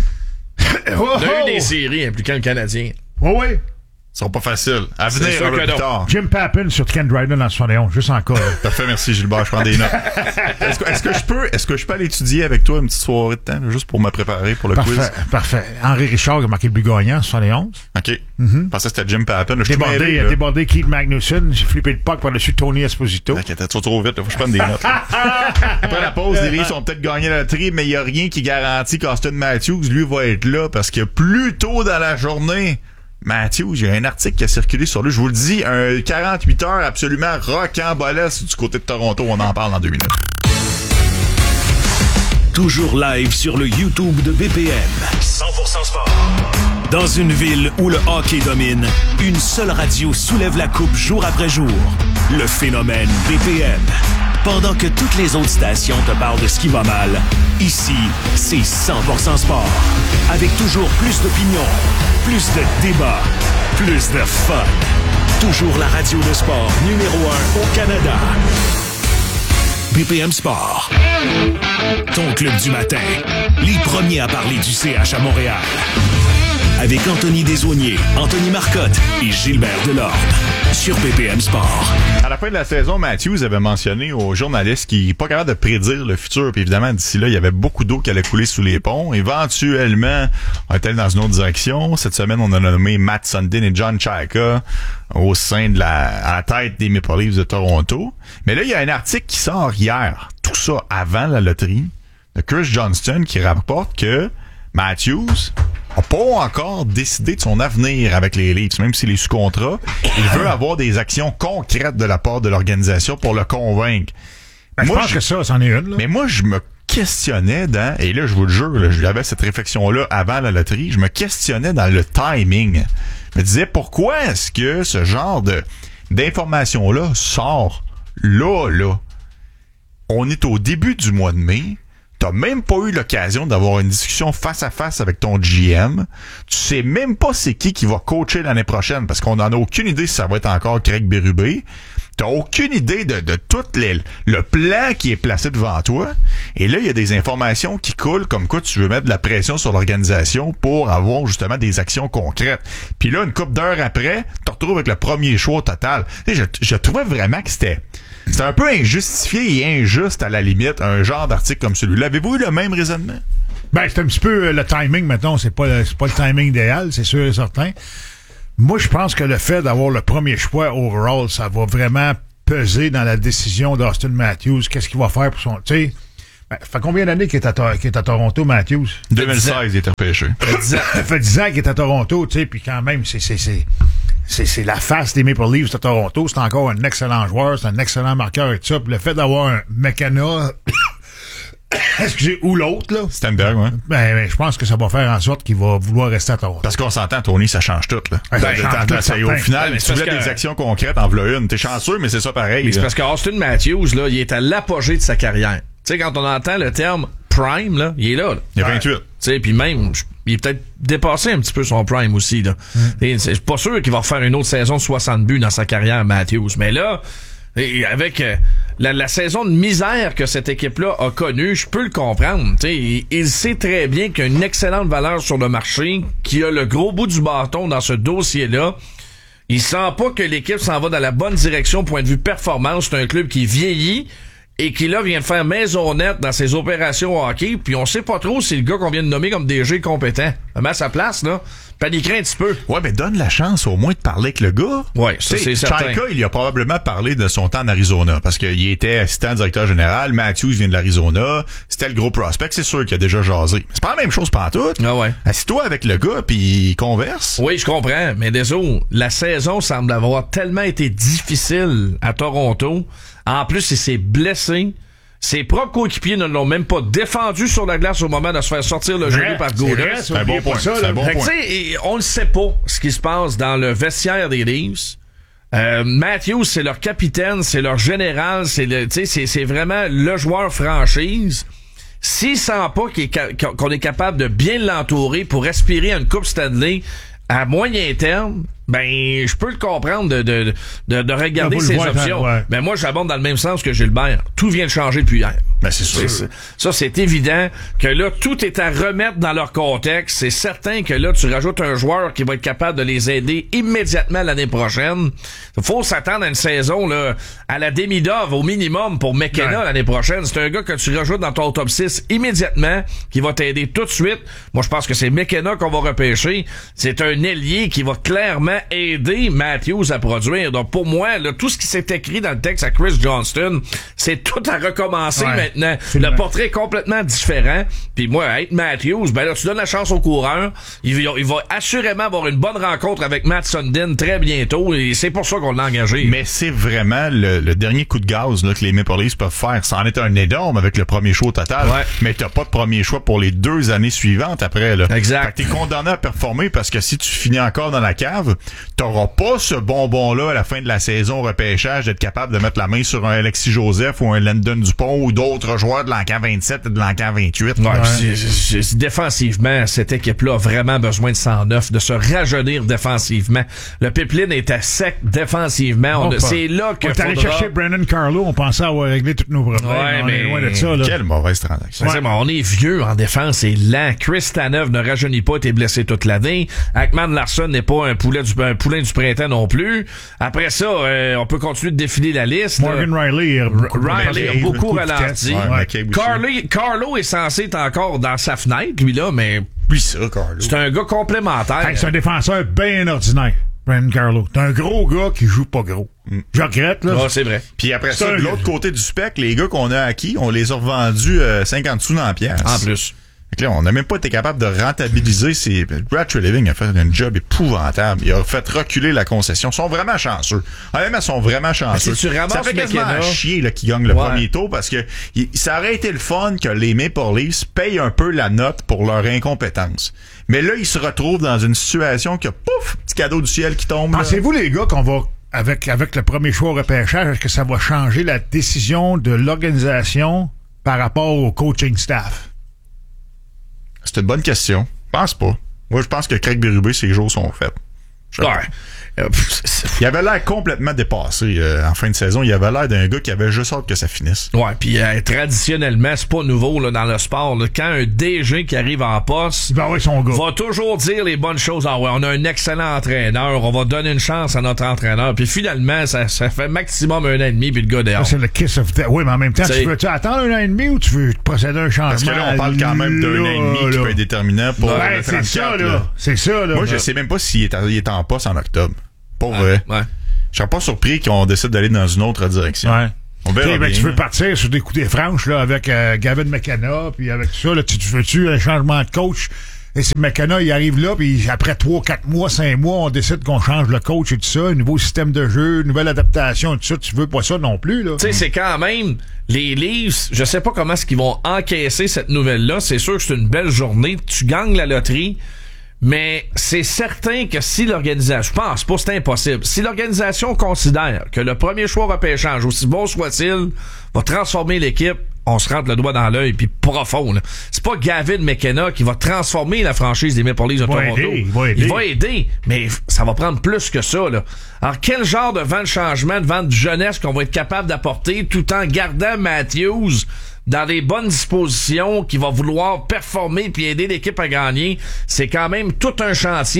On a eu des séries impliquant le Canadien. Oui. Ce sera pas facile. À venir un peu plus tard. Jim Pappin sur Ken Dryden en 71, juste encore. Parfait, merci Gilbert, je prends des notes. Est-ce que je peux aller étudier avec toi une petite soirée de temps, juste pour me préparer pour le quiz? Parfait. Henri Richard a marqué le but gagnant en 71. OK. Je pensais que c'était Jim Pappin. Débordé Keith Magnuson. J'ai flippé le puck par-dessus Tony Esposito. OK, t'as trop vite. Faut que je prenne des notes. Après la pause, les Leafs ont peut-être gagné la loterie, mais il n'y a rien qui garantit qu'Austin Matthews, lui, va être là parce que plus tôt dans la journée, Matthews, il y a un article qui a circulé sur lui. Je vous le dis, un 48 heures absolument rocambolesque du côté de Toronto. On en parle dans 2 minutes. Toujours live sur le YouTube de BPM. 100% sport. Dans une ville où le hockey domine, une seule radio soulève la coupe jour après jour. Le phénomène BPM. Pendant que toutes les autres stations te parlent de ce qui va mal, ici, c'est 100% sport. Avec toujours plus d'opinions, plus de débats, plus de fun. Toujours la radio de sport numéro 1 au Canada. BPM Sport. Ton club du matin. Les premiers à parler du CH à Montréal. Avec Anthony Desaulniers, Anthony Marcotte et Gilbert Delorme. Sur BPM Sport. À la fin de la saison, Matthews avait mentionné aux journalistes qu'il n'est pas capable de prédire le futur. Puis évidemment, d'ici là, il y avait beaucoup d'eau qui allait couler sous les ponts. Éventuellement, on est allé dans une autre direction. Cette semaine, on a nommé Matt Sundin et John Chayka au sein à la tête des Maple Leafs de Toronto. Mais là, il y a un article qui sort hier, tout ça avant la loterie, de Chris Johnston qui rapporte que Matthews n'a pas encore décidé de son avenir avec les Leafs, même s'il est sous contrat. Il veut avoir des actions concrètes de la part de l'organisation pour le convaincre. Je pense que ça, c'en est une. Là. Mais moi, je me questionnais et là, je vous le jure, là, j'avais cette réflexion-là avant la loterie, je me questionnais dans le timing. Je me disais, pourquoi est-ce que ce genre d'information-là sort là? On est au début du mois de mai. T'as même pas eu l'occasion d'avoir une discussion face à face avec ton GM. Tu sais même pas c'est qui va coacher l'année prochaine parce qu'on en a aucune idée si ça va être encore Craig Berube. t'as aucune idée de tout le plan qui est placé devant toi. Et là, il y a des informations qui coulent comme quoi tu veux mettre de la pression sur l'organisation pour avoir justement des actions concrètes. Puis là, une couple d'heures après, tu te retrouves avec le premier choix total. Je trouvais vraiment que c'était un peu injustifié et injuste à la limite, un genre d'article comme celui-là. Avez-vous eu le même raisonnement? Ben, c'est un petit peu le timing, maintenant. C'est pas le timing idéal, c'est sûr et certain. Moi, je pense que le fait d'avoir le premier choix overall, ça va vraiment peser dans la décision d'Austin Matthews. Qu'est-ce qu'il va faire pour son... Tu sais, ça fait combien d'années qu'il est à Toronto, Matthews? 2016, il est repêché. Ça fait 10 ans qu'il est à Toronto, tu sais, puis quand même, c'est la face des Maple Leafs de Toronto. C'est encore un excellent joueur, c'est un excellent marqueur et tout ça. Puis le fait d'avoir un McKenna... excusez, ou l'autre, là. Stenberg, ouais. Ben, je pense que ça va faire en sorte qu'il va vouloir rester à Toronto. Parce qu'on s'entend, Tony, ça change tout, là. Au final, tu voulais des actions concrètes, en v'là une. T'es chanceux, mais c'est ça pareil. Mais c'est parce qu'Austin Matthews, là, il est à l'apogée de sa carrière. Tu sais, quand on entend le terme prime, là, il est là. Il a 28. Tu sais, puis même, il est peut-être dépassé un petit peu son prime aussi, là. C'est pas sûr qu'il va refaire une autre saison de 60 buts dans sa carrière, Matthews. Mais là, et avec la saison de misère que cette équipe-là a connue, je peux le comprendre. Il sait très bien qu'il y a une excellente valeur sur le marché, qu'il a le gros bout du bâton dans ce dossier-là. Il sent pas que l'équipe s'en va dans la bonne direction point de vue performance. C'est un club qui vieillit et qui là vient de faire maison nette dans ses opérations hockey, puis on sait pas trop si le gars qu'on vient de nommer comme DG compétent. Mais à sa place, là, paniquerait un petit peu. Ouais, mais donne la chance au moins de parler avec le gars. Ouais, ça c'est certain. Chaika, il a probablement parlé de son temps en Arizona, parce qu'il était assistant directeur général, Matthews vient de l'Arizona, c'était le gros prospect, c'est sûr qu'il a déjà jasé. C'est pas la même chose pantoute. Ah ouais. Assis-toi avec le gars, puis converse. Oui, je comprends, mais désolé, la saison semble avoir tellement été difficile à Toronto. En plus, il s'est blessé. Ses propres coéquipiers ne l'ont même pas défendu sur la glace au moment de se faire sortir le genou par Gaudreau. C'est un bon point. On ne sait pas ce qui se passe dans le vestiaire des Leafs. Matthews, c'est leur capitaine, c'est leur général, c'est vraiment le joueur franchise. S'il sent pas qu'on est capable de bien l'entourer pour aspirer à une Coupe Stanley à moyen terme, ben je peux le comprendre de regarder ses options. Mais moi j'abonde dans le même sens que Gilbert. Tout vient de changer depuis hier. Ben c'est sûr. Ça c'est évident que là tout est à remettre dans leur contexte. C'est certain que là tu rajoutes un joueur qui va être capable de les aider immédiatement l'année prochaine. Faut s'attendre à une saison là à la demi-dove au minimum pour McKenna l'année prochaine. C'est un gars que tu rajoutes dans ton top 6 immédiatement qui va t'aider tout de suite. Moi je pense que c'est McKenna qu'on va repêcher. C'est un ailier qui va clairement aider Matthews à produire. Donc pour moi, là, tout ce qui s'est écrit dans le texte à Chris Johnston, c'est tout à recommencer maintenant. Le portrait est complètement différent. Puis moi, être Matthews, ben là, tu donnes la chance au coureur. Il va assurément avoir une bonne rencontre avec Matt Sundin très bientôt et c'est pour ça qu'on l'a engagé. Mais c'est vraiment le dernier coup de gaz là, que les Maple Leafs peuvent faire. Ça en est un énorme avec le premier choix total. Ouais. Mais t'as pas de premier choix pour les 2 années suivantes après. Là. Exact. Fait que t'es condamné à performer parce que si tu finis encore dans la cave, t'auras pas ce bonbon-là à la fin de la saison au repêchage d'être capable de mettre la main sur un Alexis Joseph ou un Landon Dupont ou d'autres joueurs de l'encan 27 et de l'encan 28. Ouais. Défensivement, cette équipe-là a vraiment besoin de 109, de se rajeunir défensivement. Le pipeline est à sec défensivement. C'est là que on est allé chercher Brandon Carlo, on pensait avoir réglé tous nos problèmes. Ouais, on est loin de ça. Là. Quelle mauvaise transaction. On est vieux en défense, c'est lent. Chris Tanev ne rajeunit pas, t'es blessé toute l'année. Ekman Larsson n'est pas un poulain du printemps non plus. Après ça, on peut continuer de défiler la liste. Morgan Riley a beaucoup ralenti. Carlo est censé être encore dans sa fenêtre, lui là, mais puis ça, Carlo. C'est un gars complémentaire. C'est un défenseur bien ordinaire, Brandon Carlo. C'est un gros gars qui joue pas gros. Je regrette, là. Ah, c'est vrai. Puis après ça, de l'autre côté du spectre, les gars qu'on a acquis, on les a revendus 50 sous dans la pièce. En plus. Fait que là, on n'a même pas été capable de rentabiliser ces... Brad Treliving a fait un job épouvantable. Il a fait reculer la concession. Ils sont vraiment chanceux. Honnêtement, ils sont vraiment chanceux. Si tu ramasses ça fait quasiment chier là, qu'ils gagnent le premier tour parce que ça aurait été le fun que les Maple Leafs payent un peu la note pour leur incompétence. Mais là, ils se retrouvent dans une situation que, pouf, petit cadeau du ciel qui tombe. Pensez-vous, les gars, qu'on va... Avec le premier choix au repêchage, est-ce que ça va changer la décision de l'organisation par rapport au coaching staff? C'est une bonne question. Je pense pas. Moi, je pense que Craig Berube, ses jours sont faits. Il avait l'air complètement dépassé en fin de saison. Il avait l'air d'un gars qui avait juste hâte que ça finisse. Ouais, puis traditionnellement, c'est pas nouveau là, dans le sport. Là. Quand un DG qui arrive en poste va toujours dire les bonnes choses. Ah ouais, on a un excellent entraîneur, on va donner une chance à notre entraîneur. Puis finalement, ça fait maximum 1 an et demi, puis le gars dehors. C'est le kiss of death. Oui, mais en même temps, tu veux attendre 1 an et demi ou tu veux procéder à un changement? Parce que là, on parle quand même d'1 an et demi qui peut être déterminant pour le 34. C'est ça, là. Moi, je sais même pas s'il est en poste en octobre. Pas vrai. Ouais. Je serais pas surpris qu'on décide d'aller dans une autre direction. Ouais. On verra bien. Tu veux partir sur des coups des franches là, avec Gavin McKenna, puis avec ça, là, tu veux-tu un changement de coach? Et si McKenna, il arrive là, puis après 3, 4 mois, 5 mois, on décide qu'on change le coach et tout ça, un nouveau système de jeu, une nouvelle adaptation et tout ça, tu veux pas ça non plus, là. Tu sais, c'est quand même, les Leafs, je sais pas comment est-ce qu'ils vont encaisser cette nouvelle-là, c'est sûr que c'est une belle journée, tu gagnes la loterie, mais c'est certain que si l'organisation, je pense pas, c'est impossible, si l'organisation considère que le premier choix repêchage, aussi bon soit-il, va transformer l'équipe, on se rentre le doigt dans l'œil, puis profond. Là. C'est pas Gavin McKenna qui va transformer la franchise des Maple Leafs de Toronto. Il va aider, mais ça va prendre plus que ça. Là. Alors, quel genre de vent de changement, de vent de jeunesse qu'on va être capable d'apporter tout en gardant Matthews dans des bonnes dispositions, qui va vouloir performer puis aider l'équipe à gagner, c'est quand même tout un chantier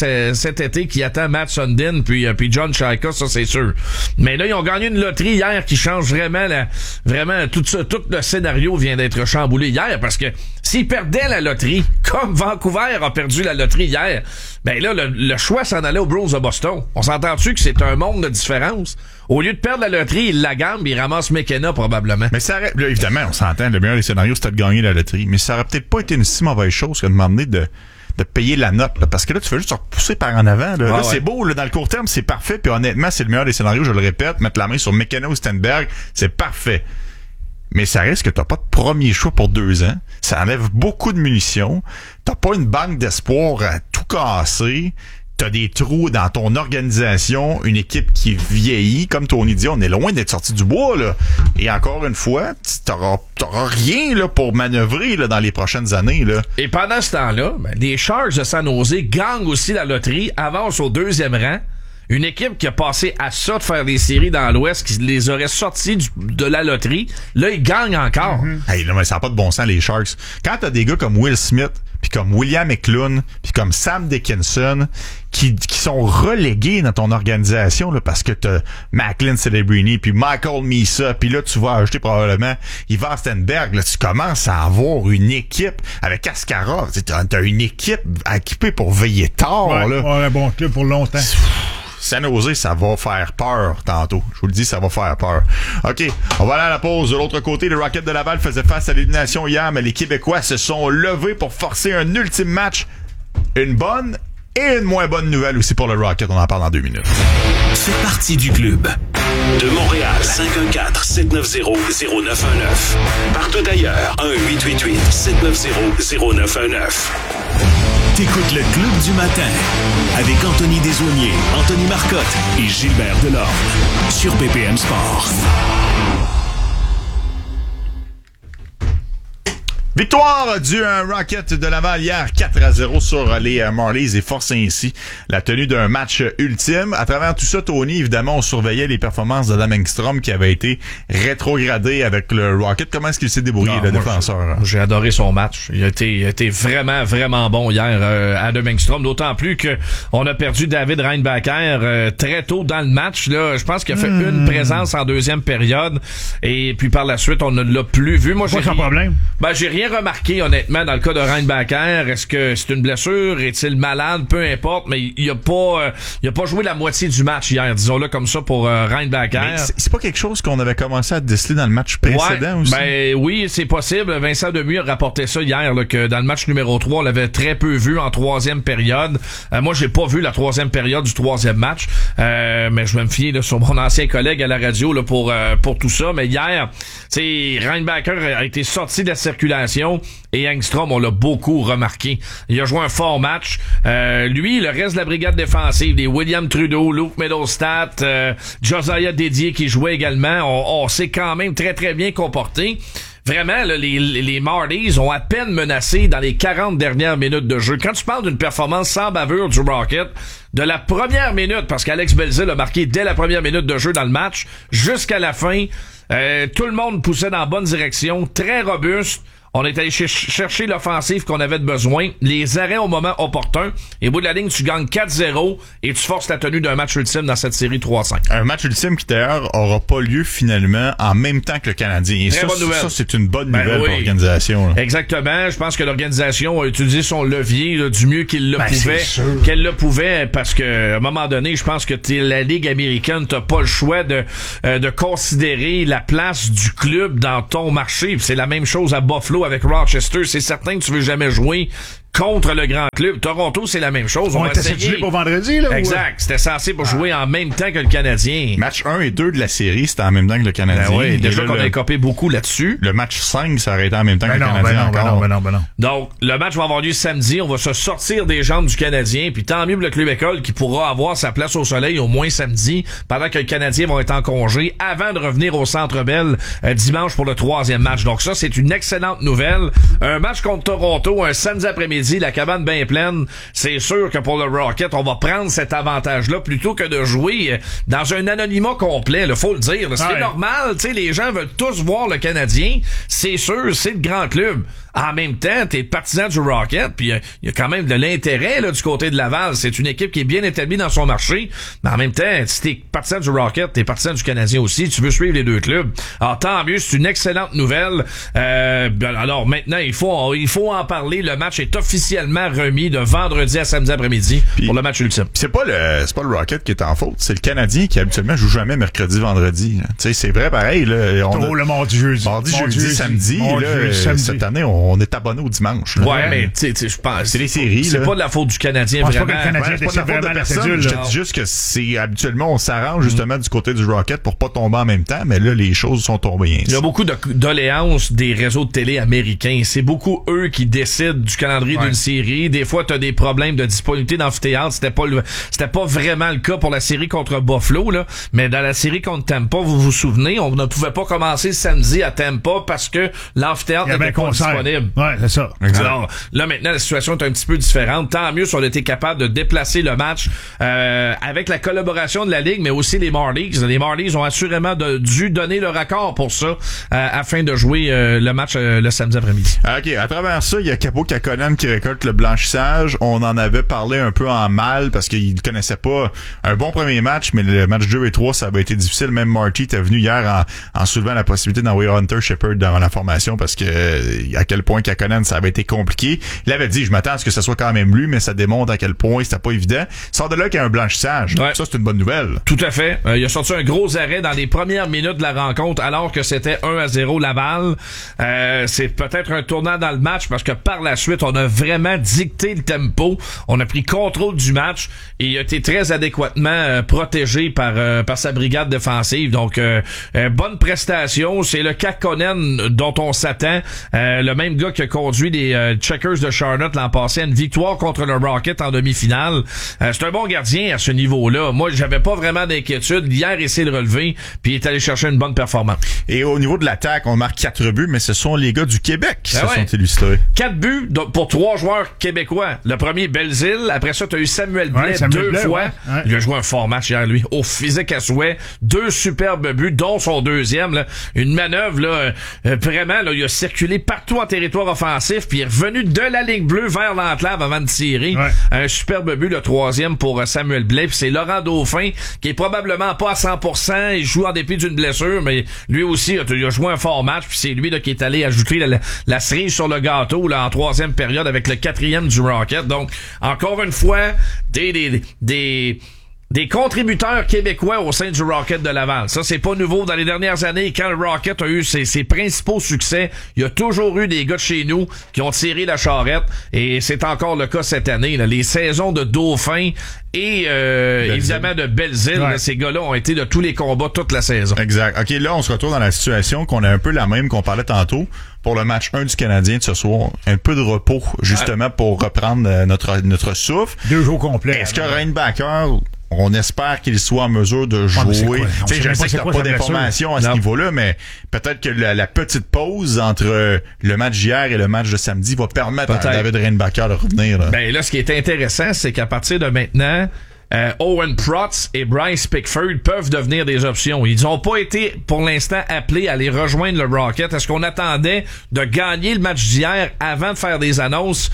cet été qui attend Matt Sundin puis John Chayka, ça c'est sûr. Mais là, ils ont gagné une loterie hier qui change vraiment tout ça. Tout le scénario vient d'être chamboulé hier parce que s'ils perdaient la loterie, comme Vancouver a perdu la loterie hier, ben là, le choix s'en allait aux Bruins de Boston. On s'entend-tu que c'est un monde de différence? Au lieu de perdre la loterie, il la gagne, il ramasse McKenna probablement. Mais ça aurait, là, évidemment, on s'entend, le meilleur des scénarios, c'était de gagner la loterie. Mais ça aurait peut-être pas été une si mauvaise chose que de demander de payer la note, là, parce que là, tu fais juste te repousser par en avant. Là, c'est beau, là, dans le court terme, c'est parfait. Puis honnêtement, c'est le meilleur des scénarios, je le répète. Mettre la main sur McKenna ou Stenberg, c'est parfait. Mais ça reste que t'as pas de premier choix pour 2 ans. Ça enlève beaucoup de munitions. T'as pas une banque d'espoir à tout casser. T'as des trous dans ton organisation, une équipe qui vieillit. Comme Tony dit, on est loin d'être sorti du bois, là. Et encore une fois, t'auras rien, là, pour manœuvrer, là, dans les prochaines années, là. Et pendant ce temps-là, les Sharks de San Jose gagnent aussi la loterie, avancent au 2e rang. Une équipe qui a passé à ça de faire des séries dans l'Ouest, qui les aurait sortis de la loterie, là, ils gagnent encore. Hey, non, mais ça n'a pas de bon sens, les Sharks. Quand t'as des gars comme Will Smith, puis comme William Eklund, puis comme Sam Dickinson, qui sont relégués dans ton organisation, là, parce que t'as Macklin Celebrini, puis Michael Misa, puis là, tu vas ajouter probablement Ivan Stenberg, là, tu commences à avoir une équipe avec Askarov. T'as une équipe équipée pour veiller tard, là. Ouais, un bon club pour longtemps. San Jose, ça va faire peur tantôt. Je vous le dis, ça va faire peur. OK, on va aller à la pause. De l'autre côté, les Rockets de Laval faisaient face à l'élimination hier, mais les Québécois se sont levés pour forcer un ultime match. Une bonne et une moins bonne nouvelle aussi pour le Rocket. On en parle dans 2 minutes. Fais partie du club. De Montréal, 514-790-0919. Partout ailleurs, 1-888-790-0919. T'écoutes le Club du matin avec Anthony Desaulniers, Anthony Marcotte et Gilbert Delorme sur BPM Sport. Victoire du Rocket de Laval hier, 4-0 sur les Marlies et force ainsi la tenue d'un match ultime. À travers tout ça, Tony, évidemment, on surveillait les performances d'Adam Engstrom qui avait été rétrogradé avec le Rocket. Comment est-ce qu'il s'est débrouillé, le défenseur? J'ai adoré son match. Il a été vraiment, vraiment bon hier, Adam Engstrom. D'autant plus que on a perdu David Reinbacher très tôt dans le match. Là, je pense qu'il a fait une présence en 2e période et puis par la suite, on ne l'a plus vu. Moi, j'ai problème. J'ai rien remarqué, honnêtement, dans le cas de Reinbacher. Est-ce que c'est une blessure? Est-il malade? Peu importe, mais il a pas joué la moitié du match hier, disons-le comme ça, pour Reinbacher. Mais c'est pas quelque chose qu'on avait commencé à déceler dans le match précédent aussi? Oui, c'est possible. Vincent Demuy a rapporté ça hier, là, que dans le match numéro 3, on l'avait très peu vu en 3e période. Moi, j'ai pas vu la 3e période du 3e match, mais je vais me fier là, sur mon ancien collègue à la radio là, pour tout ça. Mais hier, Reinbacher a été sorti de la circulation et Engstrom, on l'a beaucoup remarqué. Il a joué un fort match. Lui, le reste de la brigade défensive, les William Trudeau, Luke Middlestat, Josiah Dédier qui jouait également, on s'est quand même très très bien comporté. vraiment, là, les Marlies ont à peine menacé dans les 40 dernières minutes de jeu. Quand tu parles d'une performance sans bavure du Rocket, de la première minute, parce qu'Alex Belzile a marqué dès la première minute de jeu dans le match, jusqu'à la fin, tout le monde poussait dans la bonne direction, très robuste. On est allé chercher l'offensive qu'on avait de besoin, les arrêts au moment opportun, et au bout de la ligne, tu gagnes 4-0 et tu forces la tenue d'un match ultime dans cette série 3-5. Un match ultime qui, d'ailleurs, aura pas lieu finalement en même temps que le Canadien. Et ça, c'est une bonne nouvelle pour l'organisation. Là. Exactement. Je pense que l'organisation a utilisé son levier là, du mieux qu'elle le pouvait, parce que à un moment donné, je pense que la Ligue américaine, t'as pas le choix de considérer la place du club dans ton marché. C'est la même chose à Buffalo avec Rochester. C'est certain que tu veux jamais jouer contre le grand club. Toronto, c'est la même chose. On était cédulé pour vendredi, là? Exact. C'était censé pour jouer en même temps que le Canadien. Match 1 et 2 de la série, c'était en même temps que le Canadien. Ben oui, déjà qu'on a copé beaucoup là-dessus. Le match 5, ça aurait été en même temps que le Canadien encore. Ben non. Donc, le match va avoir lieu samedi. On va se sortir des jambes du Canadien. Puis tant mieux pour le club école qui pourra avoir sa place au soleil au moins samedi, pendant que le Canadien va être en congé, avant de revenir au Centre Bell dimanche pour le 3e match. Donc ça, c'est une excellente nouvelle. Un match contre Toronto, un samedi après-midi, la cabane bien pleine. C'est sûr que pour le Rocket, on va prendre cet avantage-là plutôt que de jouer dans un anonymat complet. Là, faut le dire. C'est normal. Tu sais, les gens veulent tous voir le Canadien. C'est sûr, c'est le grand club. En même temps, t'es partisan du Rocket, puis il y a quand même de l'intérêt là du côté de Laval. C'est une équipe qui est bien établie dans son marché, mais en même temps, si t'es partisan du Rocket, t'es partisan du Canadien aussi. Tu veux suivre les deux clubs. Alors tant mieux, c'est une excellente nouvelle. Alors maintenant, il faut en parler. Le match est officiellement remis de vendredi à samedi après-midi pour le match ultime. C'est pas le Rocket qui est en faute, c'est le Canadien qui habituellement joue jamais mercredi, vendredi. Tu sais, c'est vrai pareil. Là, le mardi, jeudi, samedi. Cette année, on est abonné au dimanche. Là. Ouais, mais tu sais, je pense. C'est les séries. C'est pas de la faute du Canadien, vraiment. C'est pas que le Canadien c'est pas de la faute de personne. Je te dis juste que c'est habituellement, on s'arrange justement du côté du Rocket pour pas tomber en même temps, mais là, les choses sont tombées ainsi. Il y a beaucoup de doléances des réseaux de télé américains. C'est beaucoup eux qui décident du calendrier d'une série. Des fois, t'as des problèmes de disponibilité d'amphithéâtre. C'était pas vraiment le cas pour la série contre Buffalo, là. Mais dans la série contre Tampa, vous vous souvenez, on ne pouvait pas commencer samedi à Tampa parce que l'amphithéâtre n'était pas disponible. Ouais, c'est ça. Exact. Alors, là, maintenant, la situation est un petit peu différente. Tant mieux si on était capable de déplacer le match avec la collaboration de la Ligue, mais aussi les Marlies. Les Marlies ont assurément dû donner leur accord pour ça afin de jouer le match le samedi après-midi. OK. À travers ça, il y a Capo Kakkonen qui récolte le blanchissage. On en avait parlé un peu en mal parce qu'il connaissait pas un bon premier match, mais le match 2 et 3, ça avait été difficile. Même Marty était venu hier en soulevant la possibilité d'envoyer Hunter Shepard dans la formation parce que à quel point Kakkonen, ça avait été compliqué. Il avait dit, je m'attends à ce que ce soit quand même lui, mais ça démontre à quel point c'était pas évident. Sort de là qu'il y a un blanchissage. Ouais. Ça, c'est une bonne nouvelle. Tout à fait. Il a sorti un gros arrêt dans les premières minutes de la rencontre, alors que c'était 1-0 Laval. C'est peut-être un tournant dans le match parce que par la suite, on a vraiment dicté le tempo. On a pris contrôle du match et il a été très adéquatement protégé par sa brigade défensive. Donc, bonne prestation. C'est le Kakkonen dont on s'attend. Le même gars qui a conduit les Checkers de Charlotte l'an passé à une victoire contre le Rocket en demi-finale. C'est un bon gardien à ce niveau-là. Moi, j'avais pas vraiment d'inquiétude. Hier, il s'est relevé puis il est allé chercher une bonne performance. Et au niveau de l'attaque, on marque 4 buts, mais ce sont les gars du Québec qui se sont illustrés. 4 buts pour 3 joueurs québécois. Le premier, Belzile. Après ça, tu as eu Samuel Blais deux fois. Ouais. Il a joué un fort match hier, lui. Au physique à souhait. 2 superbes buts, dont son deuxième. Là. Une manœuvre, là, vraiment, là, il a circulé partout en territoire offensif, puis il est revenu de la ligne bleue vers l'enclave avant de tirer. Ouais. Un superbe but, le 3e pour Samuel Blais. Puis c'est Laurent Dauphin, qui est probablement pas à 100%. Il joue en dépit d'une blessure, mais lui aussi, il a joué un fort match. Puis c'est lui là, qui est allé ajouter la cerise sur le gâteau là, en 3e période avec le 4e du Rocket. Donc, encore une fois, des contributeurs québécois au sein du Rocket de Laval. Ça, c'est pas nouveau. Dans les dernières années, quand le Rocket a eu ses principaux succès, il y a toujours eu des gars de chez nous qui ont tiré la charrette. Et c'est encore le cas cette année. Là. Les saisons de Dauphin et évidemment de Belzile, là, ces gars-là ont été de tous les combats toute la saison. Exact. OK, là, on se retrouve dans la situation qu'on a un peu la même qu'on parlait tantôt pour le match 1 du Canadien de ce soir. Un peu de repos, justement, pour reprendre notre souffle. 2 jours complets. Est-ce que Reinbacker on espère qu'il soit en mesure de jouer. Je sais que t'as pas d'informations à ce niveau-là, mais peut-être que la petite pause entre le match d'hier et le match de samedi va permettre à David Reinbacher de revenir. Là. Ben là, ce qui est intéressant, c'est qu'à partir de maintenant, Owen Protz et Bryce Pickford peuvent devenir des options. Ils n'ont pas été, pour l'instant, appelés à aller rejoindre le Rocket. Est-ce qu'on attendait de gagner le match d'hier avant de faire des annonces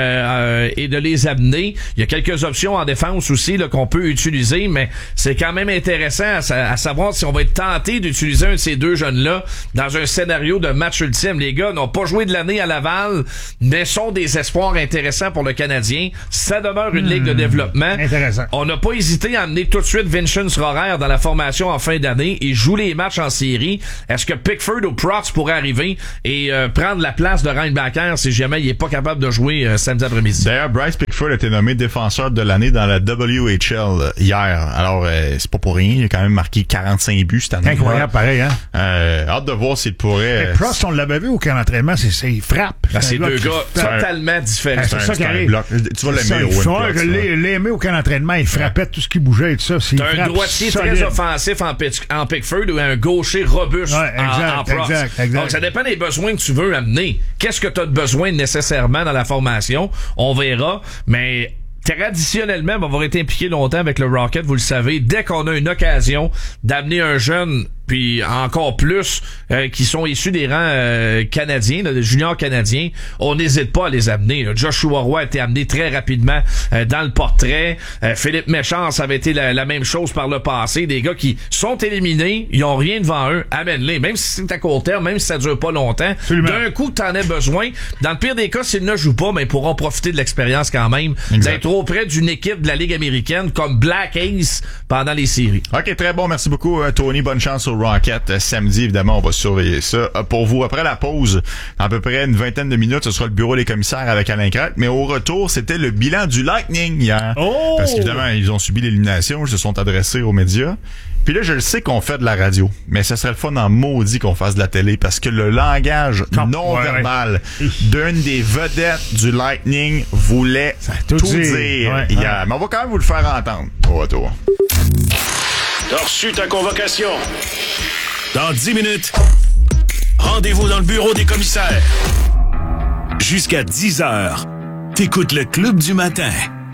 et de les amener? Il y a quelques options en défense aussi là, qu'on peut utiliser, mais c'est quand même intéressant à savoir si on va être tenté d'utiliser un de ces deux jeunes-là dans un scénario de match ultime. Les gars n'ont pas joué de l'année à Laval, mais sont des espoirs intéressants pour le Canadien. Ça demeure une ligue de développement. Intéressant. On n'a pas hésité à amener tout de suite Vincenz Rohrer dans la formation en fin d'année et joue les matchs en série. Est-ce que Pickford ou Protz pourrait arriver et prendre la place de Reinbacher si jamais il est pas capable de jouer samedi après-midi? D'ailleurs, Bryce Pickford a été nommé défenseur de l'année dans la WHL hier. Alors, c'est pas pour rien. Il a quand même marqué 45 buts cette année. Incroyable, pareil, hein? Hâte de voir s'il pourrait... Protz, on l'avait vu au camp d'entraînement, il frappe. Ben, c'est deux gars totalement différents. C'est ça qui arrive. Tu vas l'aimer, Owen Protz. Je l'ai aimé au camp d'entraînement. Il frappait tout ce qui bougeait et tout ça. T'as un droitier très offensif en Pickford ou un gaucher robuste en Protz. Exact. Donc, ça dépend des besoins que tu veux amener. Qu'est-ce que tu as de besoin nécessairement dans la formation? On verra, mais... Traditionnellement, on va avoir été impliqué longtemps avec le Rocket, vous le savez. Dès qu'on a une occasion d'amener un jeune, puis encore plus, qui sont issus des rangs canadiens, des juniors canadiens, on n'hésite pas à les amener. Là. Joshua Roy a été amené très rapidement dans le portrait. Philippe Méchance avait été la même chose par le passé. Des gars qui sont éliminés, ils ont rien devant eux, amène-les. Même si c'est à court terme, même si ça dure pas longtemps. Absolument. D'un coup, t'en as besoin. Dans le pire des cas, s'ils ne jouent pas, mais ils pourront profiter de l'expérience quand même. D'être auprès d'une équipe de la Ligue américaine comme Black Ace pendant les séries. OK, très bon. Merci beaucoup, Tony. Bonne chance au Rocket. Samedi, évidemment, on va surveiller ça. Pour vous, après la pause, à peu près une vingtaine de minutes, ce sera le bureau des commissaires avec Alain Crête. Mais au retour, c'était le bilan du Lightning hier. Oh! Parce qu'évidemment, ils ont subi l'élimination. Ils se sont adressés aux médias. Puis là, je le sais qu'on fait de la radio, mais ce serait le fun en maudit qu'on fasse de la télé parce que le langage non-verbal d'une des vedettes du Lightning voulait tout dire hier. Mais on va quand même vous le faire entendre au retour. T'as reçu ta convocation. Dans 10 minutes, rendez-vous dans le bureau des commissaires. Jusqu'à 10h, t'écoutes le Club du matin.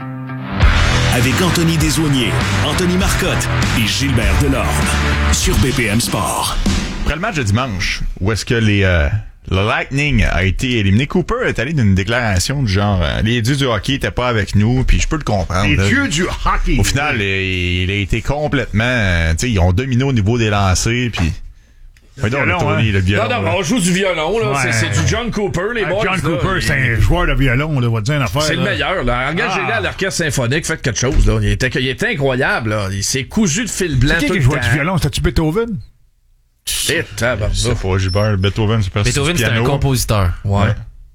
Avec Anthony Desaulniers, Anthony Marcotte et Gilbert Delorme sur BPM Sport. Après le match de dimanche, où est-ce que le Lightning a été éliminé, Cooper est allé d'une déclaration du genre les dieux du hockey étaient pas avec nous, puis je peux le comprendre. Les dieux du hockey. Au final, il a été complètement, tu sais, ils ont dominé au niveau des lancers, puis le violon. Non, on joue du violon, là. Ouais. C'est du John Cooper, les boys. John Cooper, c'est un joueur de violon, là, va te dire une affaire. C'est le meilleur, là. Engagez-le à l'orchestre symphonique, faites quelque chose, là. Il était incroyable, là. Il s'est cousu de fil blanc tout le temps. Qui jouait du violon? C'était-tu Beethoven? C'est pas Gilbert. Beethoven, c'est pas Beethoven, c'était un compositeur. Ouais.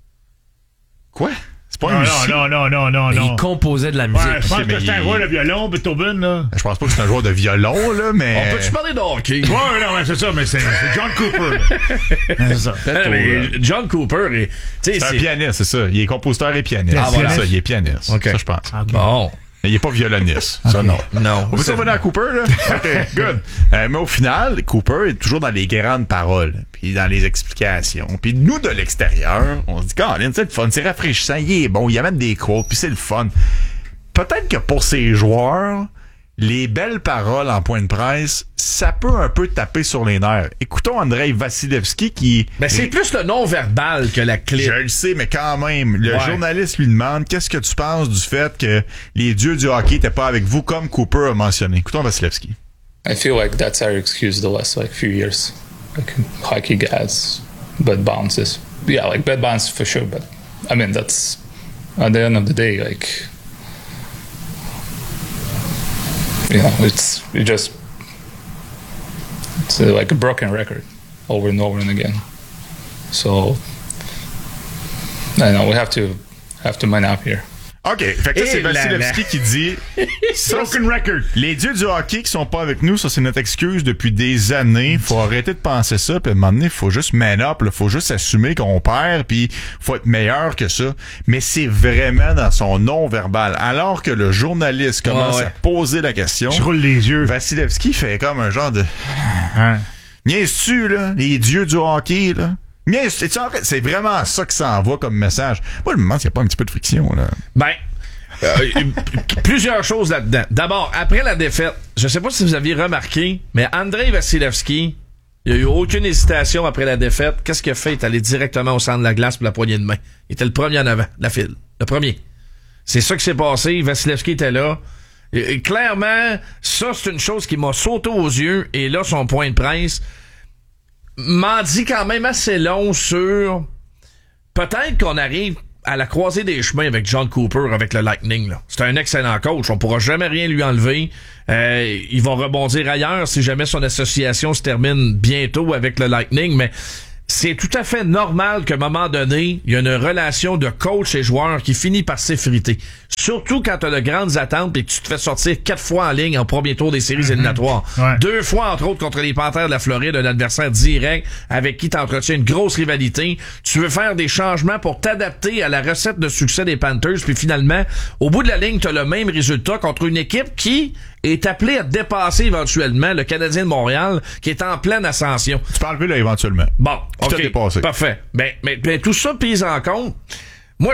Quoi? C'est pas un musicien. Non. Il composait de la musique. Ouais, je pense que c'était un joueur de violon, Beethoven, là. Je pense pas que c'est un joueur de violon, là, mais... On peut-tu parler de hockey? Ouais, c'est ça, mais c'est John Cooper. C'est ça. John Cooper, c'est un pianiste, c'est ça. Il est compositeur et pianiste. Ah, voilà. C'est ça, il est pianiste. Okay. Ça, je pense. Okay. Bon. Mais il est pas violoniste. Ça, non. Non. On peut revenir à Cooper, là? OK, good. Mais au final, Cooper est toujours dans les grandes paroles, puis dans les explications. Puis nous, de l'extérieur, on se dit, Colin, c'est le fun, c'est rafraîchissant, il est bon, il amène des quotes, puis c'est le fun. Peut-être que pour ces joueurs, les belles paroles en point de presse, ça peut un peu taper sur les nerfs. Écoutons Andrei Vasilevski qui... Ben c'est plus le non-verbal que la clé. Je le sais, mais quand même, le journaliste lui demande qu'est-ce que tu penses du fait que les dieux du hockey n'étaient pas avec vous comme Cooper a mentionné. Écoutons Vasilevski. I feel like that's our excuse the last few years. Like hockey has bad bounces. Yeah, like bad bounces for sure, but I mean that's at the end of the day, like it's like a broken record over and over and again. So I know we have to man up here. OK. Fait que c'est Vasilevski qui dit... Broken record. Les dieux du hockey qui sont pas avec nous, ça, c'est notre excuse depuis des années. Faut arrêter de penser ça, puis à un moment donné, faut juste man up, là. Faut juste assumer qu'on perd, puis faut être meilleur que ça. Mais c'est vraiment dans son non-verbal. Alors que le journaliste commence à poser la question... Je roule les yeux. Vasilevski fait comme un genre de... Niaises-tu, là? Les dieux du hockey, là? C'est vraiment ça que ça envoie comme message. Moi, je me demande s'il n'y a pas un petit peu de friction, là. Ben, plusieurs choses là-dedans. D'abord, après la défaite, je sais pas si vous aviez remarqué, mais Andrei Vasilevski, il n'y a eu aucune hésitation après la défaite. Qu'est-ce qu'il a fait? Il est allé directement au centre de la glace pour la poignée de main. Il était le premier en avant de la file. Le premier. C'est ça qui s'est passé. Vasilevski était là. Et clairement, ça, c'est une chose qui m'a sauté aux yeux. Et là, son point de presse m'en dit quand même assez long sur peut-être qu'on arrive à la croisée des chemins avec John Cooper, avec le Lightning. Là. C'est un excellent coach. On pourra jamais rien lui enlever. Il va rebondir ailleurs si jamais son association se termine bientôt avec le Lightning. Mais c'est tout à fait normal qu'à un moment donné, il y a une relation de coach et joueur qui finit par s'effriter. Surtout quand tu as de grandes attentes et que tu te fais sortir 4 fois en ligne en premier tour des séries éliminatoires. 2 fois, entre autres, contre les Panthers de la Floride, un adversaire direct avec qui tu entretiens une grosse rivalité. Tu veux faire des changements pour t'adapter à la recette de succès des Panthers, puis finalement, au bout de la ligne, tu as le même résultat contre une équipe qui est appelée à dépasser éventuellement le Canadien de Montréal, qui est en pleine ascension. Tu peux enlever là éventuellement. Bon, OK, parfait. Mais tout ça prise en compte. Moi,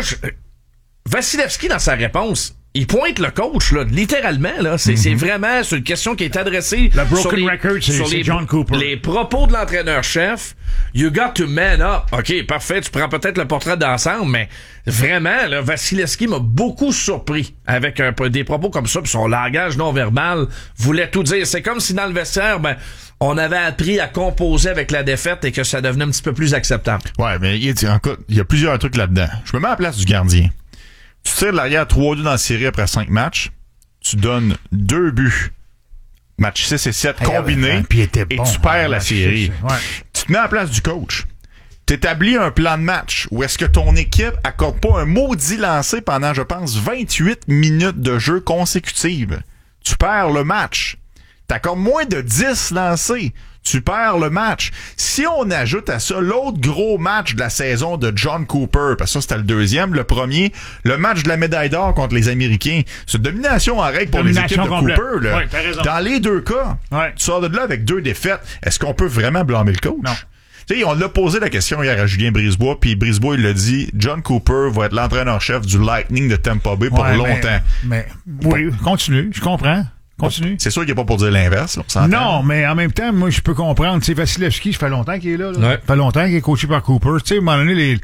Vasilevski, dans sa réponse, il pointe le coach, là, littéralement, là. C'est vraiment sur une question qui est adressée la broken record, c'est John Cooper. Les propos de l'entraîneur-chef. You got to man up. OK, parfait, tu prends peut-être le portrait d'ensemble, mais vraiment, là, Vasilevski m'a beaucoup surpris avec des propos comme ça, puis son langage non-verbal voulait tout dire. C'est comme si dans le vestiaire, on avait appris à composer avec la défaite et que ça devenait un petit peu plus acceptable. Ouais, mais il y a plusieurs trucs là-dedans. Je me mets à la place du gardien. Tu tires de l'arrière 3-2 dans la série après 5 matchs. Tu donnes 2 buts. Match 6 et 7 combinés. Et tu perds la série. Tu te mets à la place du coach. T'établis un plan de match où est-ce que ton équipe accorde pas un maudit lancé pendant, je pense, 28 minutes de jeu consécutives. Tu perds le match. T'accordes moins de 10 lancés. Tu perds le match. Si on ajoute à ça l'autre gros match de la saison de John Cooper, parce que ça c'était le deuxième, le premier, le match de la médaille d'or contre les Américains, c'est une domination en règle pour les équipes de complète. Cooper. Là. T'as raison. Dans les deux cas, tu sors de là avec 2 défaites. Est-ce qu'on peut vraiment blâmer le coach? Non. Tu sais, on l'a posé la question hier à Julien Brisebois, puis Brisebois, il l'a dit, John Cooper va être l'entraîneur-chef du Lightning de Tampa Bay pour longtemps. Mais oui, continue, je comprends. Continue. C'est sûr qu'il n'est pas pour dire l'inverse. Non, mais en même temps, moi, je peux comprendre. Tu sais, Vasilevski, ça fait longtemps qu'il est là. Ça fait longtemps qu'il est coaché par Cooper. Tu sais, à un moment donné,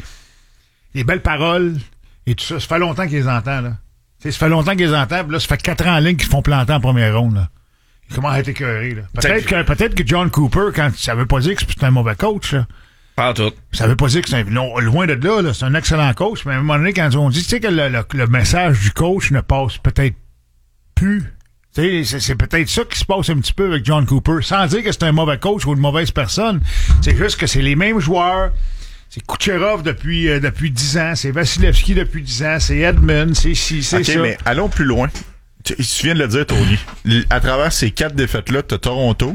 les belles paroles et tout ça, ça fait longtemps qu'il les entend, là. Tu sais, ça fait longtemps qu'ils les entend, puis là, ça fait 4 ans en ligne qu'ils se font planter en première ronde, là. Il commence à être écœuré, là. Peut-être que John Cooper, ça veut pas dire que c'est un mauvais coach, là. Pas tout. Ça veut pas dire que c'est loin de là, c'est un excellent coach, mais à un moment donné, quand on dit, tu sais, que le message du coach ne passe peut-être plus. C'est peut-être ça qui se passe un petit peu avec John Cooper, sans dire que c'est un mauvais coach ou une mauvaise personne. C'est juste que c'est les mêmes joueurs. C'est Kucherov depuis 10 ans, c'est Vasilevski depuis 10 ans, c'est Edmund, c'est ça. OK, mais allons plus loin. Tu viens de le dire, Tony. À travers ces 4 défaites-là, t'as Toronto,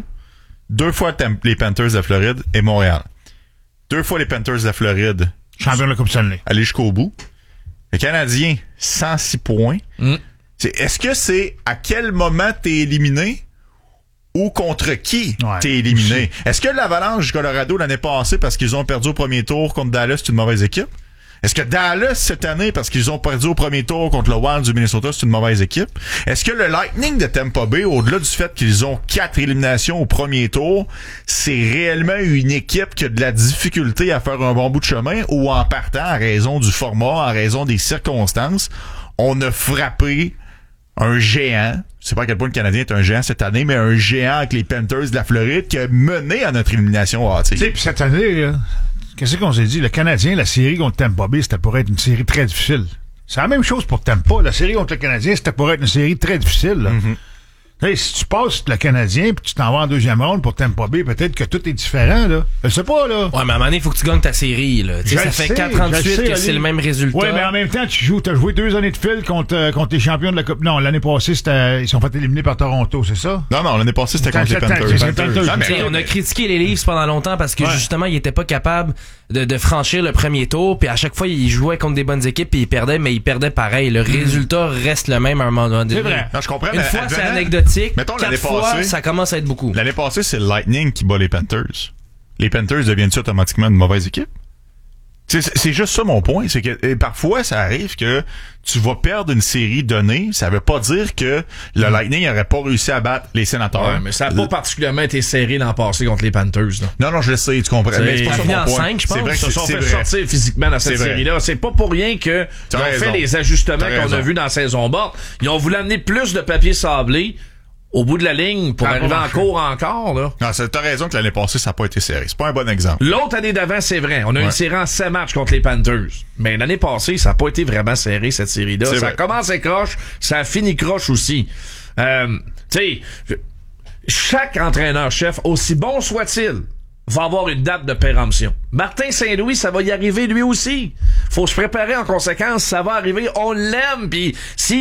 2 fois les Panthers de la Floride et Montréal. 2 fois les Panthers de la Floride. Champion de la Coupe Stanley. Aller jusqu'au bout. Les Canadiens, 106 points. Est-ce que c'est à quel moment t'es éliminé ou contre qui t'es éliminé? Est-ce que l'Avalanche du Colorado l'année passée, parce qu'ils ont perdu au premier tour contre Dallas, c'est une mauvaise équipe? Est-ce que Dallas, cette année, parce qu'ils ont perdu au premier tour contre le Wild du Minnesota, c'est une mauvaise équipe? Est-ce que le Lightning de Tampa Bay, au-delà du fait qu'ils ont 4 éliminations au premier tour, c'est réellement une équipe qui a de la difficulté à faire un bon bout de chemin, ou en partant, à raison du format, en raison des circonstances, on a frappé un géant, je sais pas à quel point le Canadien est un géant cette année, mais un géant avec les Panthers de la Floride qui a mené à notre élimination au hockey. Tu sais, puis cette année, là, qu'est-ce qu'on s'est dit? Le Canadien, la série contre Tampa Bay, c'était pour être une série très difficile. C'est la même chose pour Tampa. La série contre le Canadien, c'était pour être une série très difficile. Hey, si tu passes le Canadien puis tu t'en vas en deuxième ronde pour Tampa Bay, peut-être que tout est différent, là. Je sais pas, là. Ouais, mais à un moment donné, il faut que tu gagnes ta série, là. Ça fait 4 ans de suite que c'est le même résultat. Ouais, mais en même temps, t'as joué 2 années de fil contre les champions de la Coupe. Non, l'année passée, ils sont fait éliminer par Toronto, c'est ça? Non, l'année passée, c'était contre les Panthers. On a critiqué les Leafs pendant longtemps parce que justement, ils étaient pas capables de franchir le premier tour, puis à chaque fois, ils jouaient contre des bonnes équipes, puis ils perdaient, mais ils perdaient pareil. Le résultat reste le même à un moment donné. C'est vrai. Non, je comprends. Une fois, c'est anecdotique. Mettons, 4 fois, ça commence à être beaucoup. L'année passée, c'est le Lightning qui bat les Panthers. Les Panthers deviennent-ils automatiquement une mauvaise équipe? C'est juste ça mon point, c'est que parfois ça arrive que tu vas perdre une série donnée, ça veut pas dire que le Lightning n'aurait pas réussi à battre les Sénateurs. Ouais, mais ça n'a pas particulièrement été serré l'an passé contre les Panthers. Là. Non, je le sais, tu comprends. Mais c'est pas ça mon point. 5, je pense. C'est vrai que ils se sont fait sortir physiquement dans cette série-là. C'est pas pour rien que ils ont fait les ajustements qu'on a vus dans la saison morte. Ils ont voulu amener plus de papier sablé au bout de la ligne pour arriver en cours encore, là. Non, t'as raison que l'année passée, ça n'a pas été serré. C'est pas un bon exemple. L'autre année d'avant, c'est vrai. On a une série en 7 matchs contre les Panthers. Mais l'année passée, ça n'a pas été vraiment serré, cette série-là. Ça a commencé croche, ça a fini croche aussi. Tu sais, chaque entraîneur-chef, aussi bon soit-il, va avoir une date de péremption. Martin Saint-Louis, ça va y arriver lui aussi. Faut se préparer en conséquence, ça va arriver, on l'aime, puis si